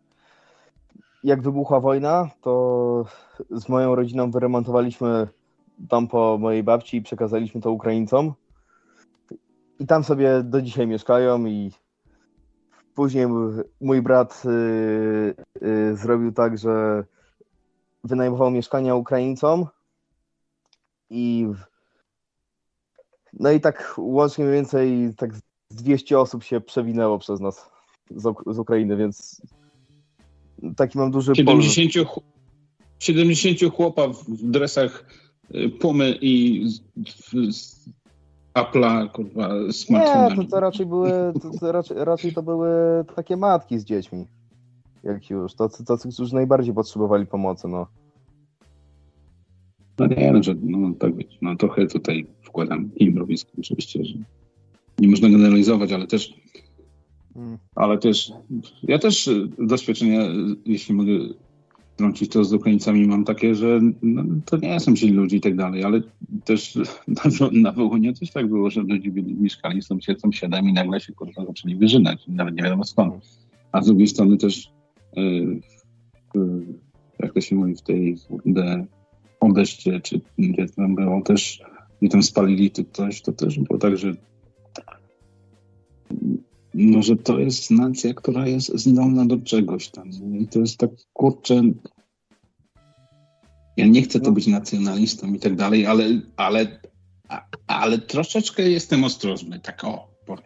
Jak wybuchła wojna, to z moją rodziną wyremontowaliśmy tam po mojej babci i przekazaliśmy to Ukraińcom. I tam sobie do dzisiaj mieszkają i później mój brat zrobił tak, że wynajmował mieszkania Ukraińcom no i tak łącznie mniej więcej tak 200 osób się przewinęło przez nas z Ukrainy, więc taki mam duży 70 chłopa w dresach Pumy i Apple'a, kurwa, smartfonami. Nie, to raczej to były takie matki z dziećmi. Jak już, tacy, którzy najbardziej potrzebowali pomocy, no. No nie, tak być. No trochę tutaj wkładam mrowisko, oczywiście, że nie można generalizować, ale też ja też doświadczenia, jeśli mogę trącić to z Ukraińcami, mam takie, że to nie są źli ludzie i tak dalej, ale też na Wołyniu też tak było, że ludzie mieszkali z sąsiadami i nagle się kurwa zaczęli wyżynać, nawet nie wiadomo skąd. A z drugiej strony też jak to się mówi w tej Odeszcie, czy gdzie tam było też, gdzie tam spalili coś, to też było tak, że że to jest nacja, która jest zdolna do czegoś tam. I to jest tak, kurczę, ja nie chcę tu być nacjonalistą i tak dalej, ale troszeczkę jestem ostrożny, tak powiem.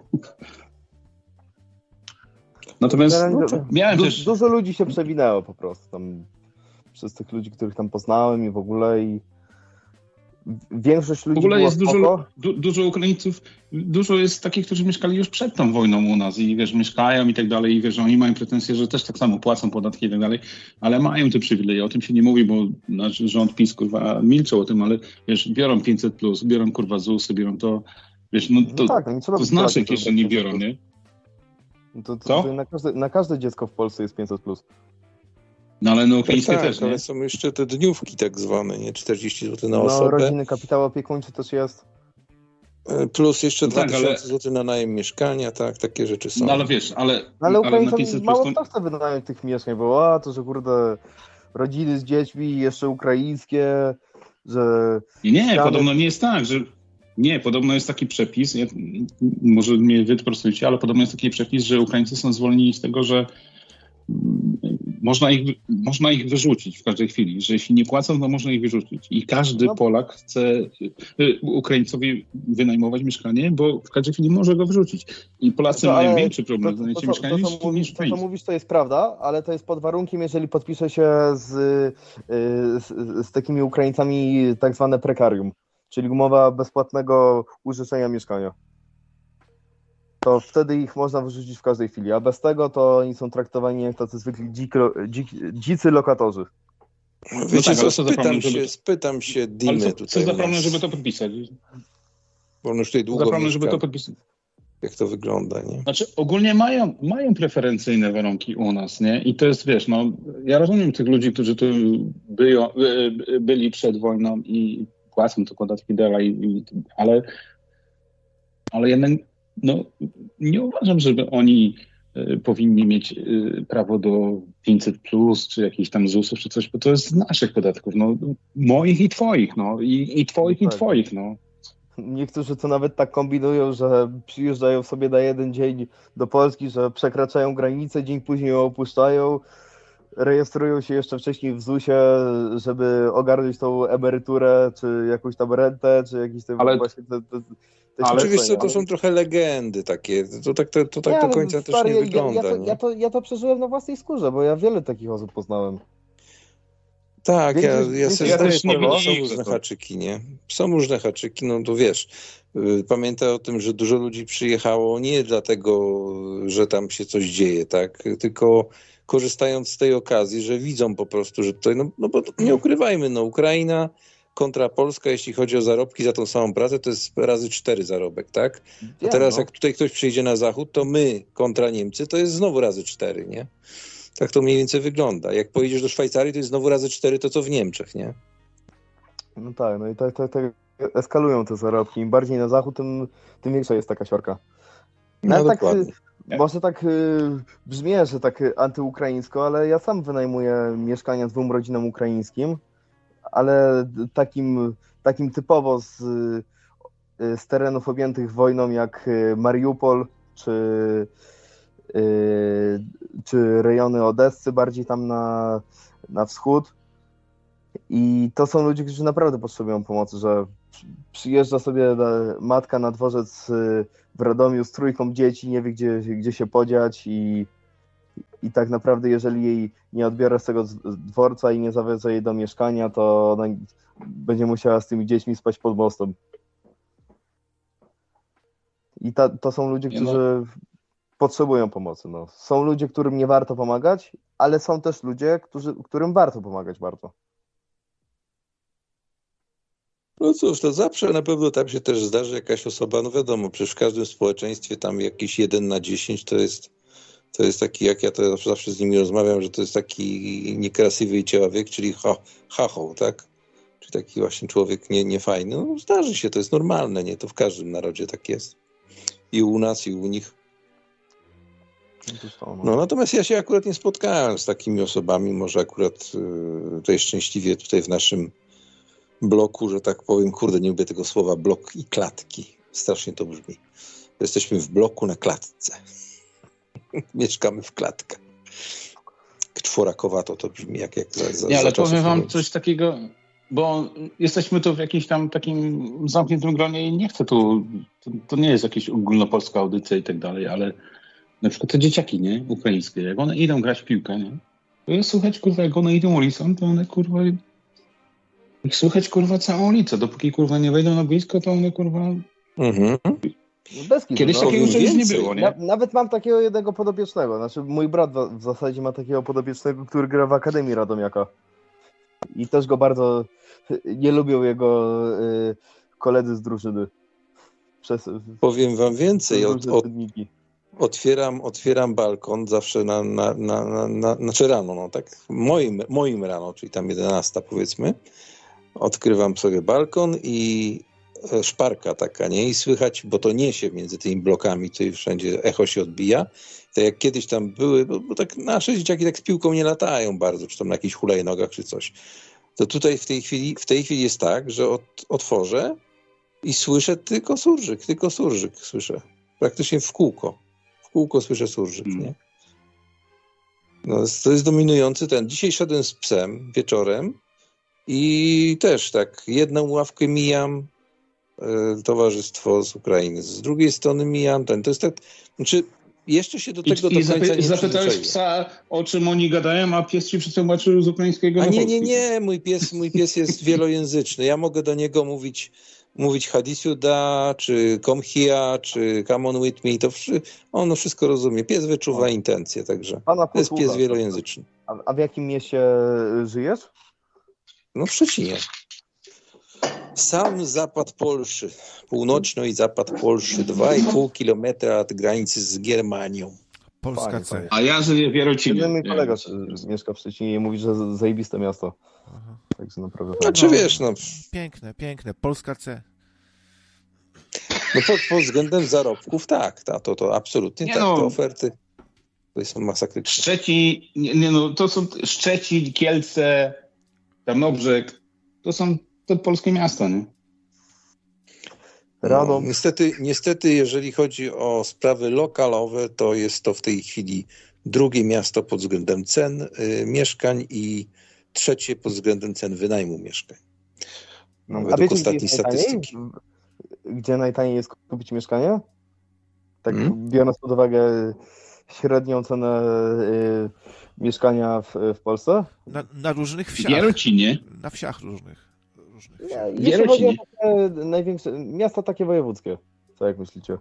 Natomiast miałem też... Dużo ludzi się przewinęło po prostu tam przez tych ludzi, których tam poznałem i w ogóle i większość ludzi w ogóle jest spoko. dużo Ukraińców, dużo jest takich, którzy mieszkali już przed tą wojną u nas i wiesz, mieszkają i tak dalej i wiesz, że oni mają pretensje, że też tak samo płacą podatki i tak dalej, ale mają te przywileje, o tym się nie mówi, bo nasz rząd PiS, kurwa, milczał o tym, ale wiesz, biorą 500+, biorą kurwa ZUS-y, biorą to, wiesz, to z naszej kieszeni biorą, nie? To na każde dziecko w Polsce jest 500+. No ale ukraińskie też, nie? Ale są jeszcze te dniówki tak zwane, nie? 40 zł na osobę. Rodziny kapitał opiekuńczy też jest. Plus jeszcze 2000 zł na najem mieszkania, tak, takie rzeczy są. No ale wiesz, ale Ukraińcom mało kto chce wynająć tych mieszkań, bo to, że kurde, rodziny z dziećmi, jeszcze ukraińskie, że... Nie, podobno nie jest tak, że... Nie, podobno jest taki przepis, może mnie wyprostujcie, ale podobno jest taki przepis, że Ukraińcy są zwolnieni z tego, że można ich wyrzucić w każdej chwili, że jeśli nie płacą, to można ich wyrzucić. I każdy Polak chce Ukraińcowi wynajmować mieszkanie, bo w każdej chwili może go wyrzucić. I Polacy mają większy problem z wynajęciem mieszkania niż Ukraińcy. To, co mówisz, to jest prawda, ale to jest pod warunkiem, jeżeli podpisze się z takimi Ukraińcami tak zwane prekarium, czyli umowa bezpłatnego użyczenia mieszkania. To wtedy ich można wyrzucić w każdej chwili, a bez tego to oni są traktowani jak tacy zwykli dzicy lokatorzy. Wiecie co, spytam się Dimy tutaj. Co za problem, żeby to podpisać? Bo on już tutaj długo problem, żeby to podpisać. Jak to wygląda, nie? Znaczy ogólnie mają preferencyjne warunki u nas, nie? I to jest, wiesz, ja rozumiem tych ludzi, którzy tu byli przed wojną i płacą to podatki dalej, ale jednak nie uważam, żeby oni powinni mieć prawo do 500+, czy jakichś tam ZUS-ów, czy coś, bo to jest z naszych podatków, moich i twoich, i twoich, i twoich, Niektórzy to nawet tak kombinują, że przyjeżdżają sobie na jeden dzień do Polski, że przekraczają granicę, dzień później ją opuszczają, rejestrują się jeszcze wcześniej w ZUS-ie, żeby ogarnąć tą emeryturę, czy jakąś tam rentę, czy jakiś tam właśnie... Ale oczywiście to są trochę legendy takie, to tak do końca też nie wygląda. Ja to przeżyłem na własnej skórze, bo ja wiele takich osób poznałem. Tak, ja sobie zdaję sprawę, są różne haczyki, nie? Są różne haczyki, to wiesz, pamiętaj o tym, że dużo ludzi przyjechało nie dlatego, że tam się coś dzieje, tak? Tylko korzystając z tej okazji, że widzą po prostu, że tutaj, bo nie ukrywajmy, Ukraina kontra Polska, jeśli chodzi o zarobki za tą samą pracę, to jest razy 4 zarobek, tak? A teraz jak tutaj ktoś przyjdzie na zachód, to my kontra Niemcy, to jest znowu razy 4, nie? Tak to mniej więcej wygląda. Jak pojedziesz do Szwajcarii, to jest znowu razy 4 to, co w Niemczech, nie? No tak, i tak eskalują te zarobki. Im bardziej na zachód, tym większa jest taka siorka. Dokładnie. Może tak brzmi, że tak antyukraińsko, ale ja sam wynajmuję mieszkania 2 rodzinom ukraińskim, ale takim typowo z terenów objętych wojną jak Mariupol czy rejony Odessy, bardziej tam na wschód. I to są ludzie, którzy naprawdę potrzebują pomocy, że przyjeżdża sobie matka na dworzec w Radomiu z 3 dzieci, nie wie gdzie się podziać i tak naprawdę jeżeli jej nie odbiorę z tego dworca i nie zawiozę jej do mieszkania, to ona będzie musiała z tymi dziećmi spać pod mostem. I to są ludzie, którzy potrzebują pomocy. No. Są ludzie, którym nie warto pomagać, ale są też ludzie, którym warto pomagać bardzo. No cóż, to zawsze na pewno tam się też zdarzy jakaś osoba, no wiadomo, przecież w każdym społeczeństwie tam jakiś 1 na 10 to jest taki, jak ja to zawsze z nimi rozmawiam, że to jest taki niekrasiwy człowiek, czyli chachoł, tak? Czyli taki właśnie człowiek niefajny. No zdarzy się, to jest normalne, nie? To w każdym narodzie tak jest. I u nas, i u nich. No natomiast ja się akurat nie spotkałem z takimi osobami, może akurat tutaj szczęśliwie tutaj w naszym bloku, że tak powiem, kurde, nie lubię tego słowa blok i klatki. Strasznie to brzmi. Jesteśmy w bloku na klatce. Mieszkamy w klatkach. Czworakowato to brzmi jak nie, ale powiem wam coś takiego, bo jesteśmy tu w jakimś tam takim zamkniętym gronie i nie chcę to nie jest jakaś ogólnopolska audycja i tak dalej, ale na przykład te dzieciaki, nie? Ukraińskie, jak one idą grać w piłkę, nie? To jest słychać, kurwa, jak one idą ulicą, to one, kurwa, ich słychać, kurwa, całą ulicę. Dopóki, kurwa, nie wejdą na blisko, to one, kurwa... Mhm. Kiedyś takiego czegoś nie było, nie? Nawet mam takiego jednego podopiecznego. Znaczy mój brat w zasadzie ma takiego podopiecznego, który gra w Akademii Radomiaka. I też go bardzo nie lubią jego koledzy z drużyny. Powiem wam więcej. Otwieram balkon zawsze znaczy rano, no tak, moim rano, czyli tam 11 powiedzmy. Odkrywam sobie balkon i szparka taka, nie? I słychać, bo to niesie między tymi blokami, tutaj wszędzie echo się odbija. Tak jak kiedyś tam były, bo tak nasze dzieciaki tak z piłką nie latają bardzo, czy tam na jakichś hulajnogach, czy coś. To tutaj w tej chwili jest tak, że otworzę i słyszę tylko surżyk słyszę. Praktycznie w kółko. W kółko słyszę surżyk, nie? No, to jest dominujący ten. Dzisiaj szedłem z psem wieczorem i też tak jedną ławkę mijam, towarzystwo z Ukrainy. Z drugiej strony mijam ten. To jest tak, znaczy jeszcze się do tego do końca nie zapytałeś psa, o czym oni gadają, a pies ci przetłumaczył z ukraińskiego na polski. Nie, mój pies jest wielojęzyczny. Ja mogę do niego mówić hadisiuda, czy come here, czy come on with me, to on wszystko rozumie. Pies wyczuwa intencje, także to jest pies wielojęzyczny. A w jakim mieście żyjesz? No w Szczecinie. Sam zapad Polszy, północny zapad Polszy, 2,5 kilometra od granicy z Germanią. Polska C. A ja żyję w Jarocinie. Mój kolega mieszka w Szczecinie i mówi, że zajebiste miasto. Także naprawdę. Znaczy wiesz, no. Piękne. Polska C. No pod względem zarobków tak, to absolutnie nie tak, te oferty to są masakryczne. Szczecin, to są Szczecin, Kielce, Tarnobrzeg, to polskie miasta, nie? No, niestety, jeżeli chodzi o sprawy lokalowe, to jest to w tej chwili drugie miasto pod względem cen mieszkań i trzecie pod względem cen wynajmu mieszkań. No, według ostatniej statystyki. Gdzie najtaniej jest kupić mieszkanie? Tak biorąc pod uwagę średnią cenę mieszkania w Polsce? Na różnych wsiach. W Jarocinie. Na wsiach różnych. Jeśli chodzi o takie największe miasta takie wojewódzkie, co jak myślicie?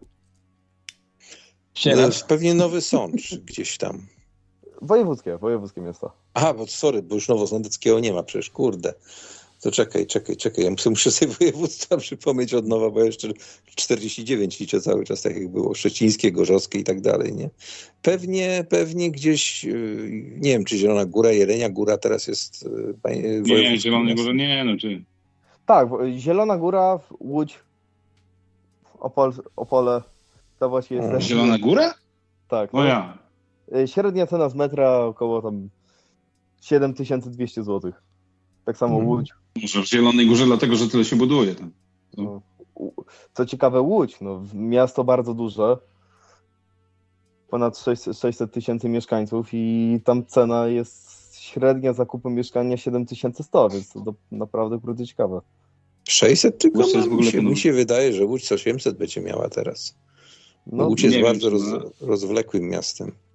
Pewnie Nowy Sącz gdzieś tam. Wojewódzkie miasta. Aha, bo już Nowosądeckiego nie ma przecież, kurde. To czekaj. Ja muszę sobie województwa przypomnieć od nowa, bo jeszcze 49 liczę cały czas, tak jak było. Szczecińskie, Gorzowskie i tak dalej, nie? Pewnie gdzieś, nie wiem, czy Zielona Góra, Jelenia Góra teraz jest nie, Zielona Góra nie, no czy... Tak, Zielona Góra, Łódź, Opole, to właśnie jest... Zielona Góra? Tak. No ja. Średnia cena z metra około tam 7200 zł. Tak samo Łódź. Może w Zielonej Górze dlatego, że tyle się buduje. No. Co ciekawe, Łódź, miasto bardzo duże, ponad 600 tysięcy mieszkańców i tam cena jest średnia zakupu mieszkania 7100, więc to naprawdę bardzo ciekawe. 600 tylko? Mi się wydaje, że Łódź 800 będzie miała teraz. Łódź jest bardzo rozwlekłym miastem.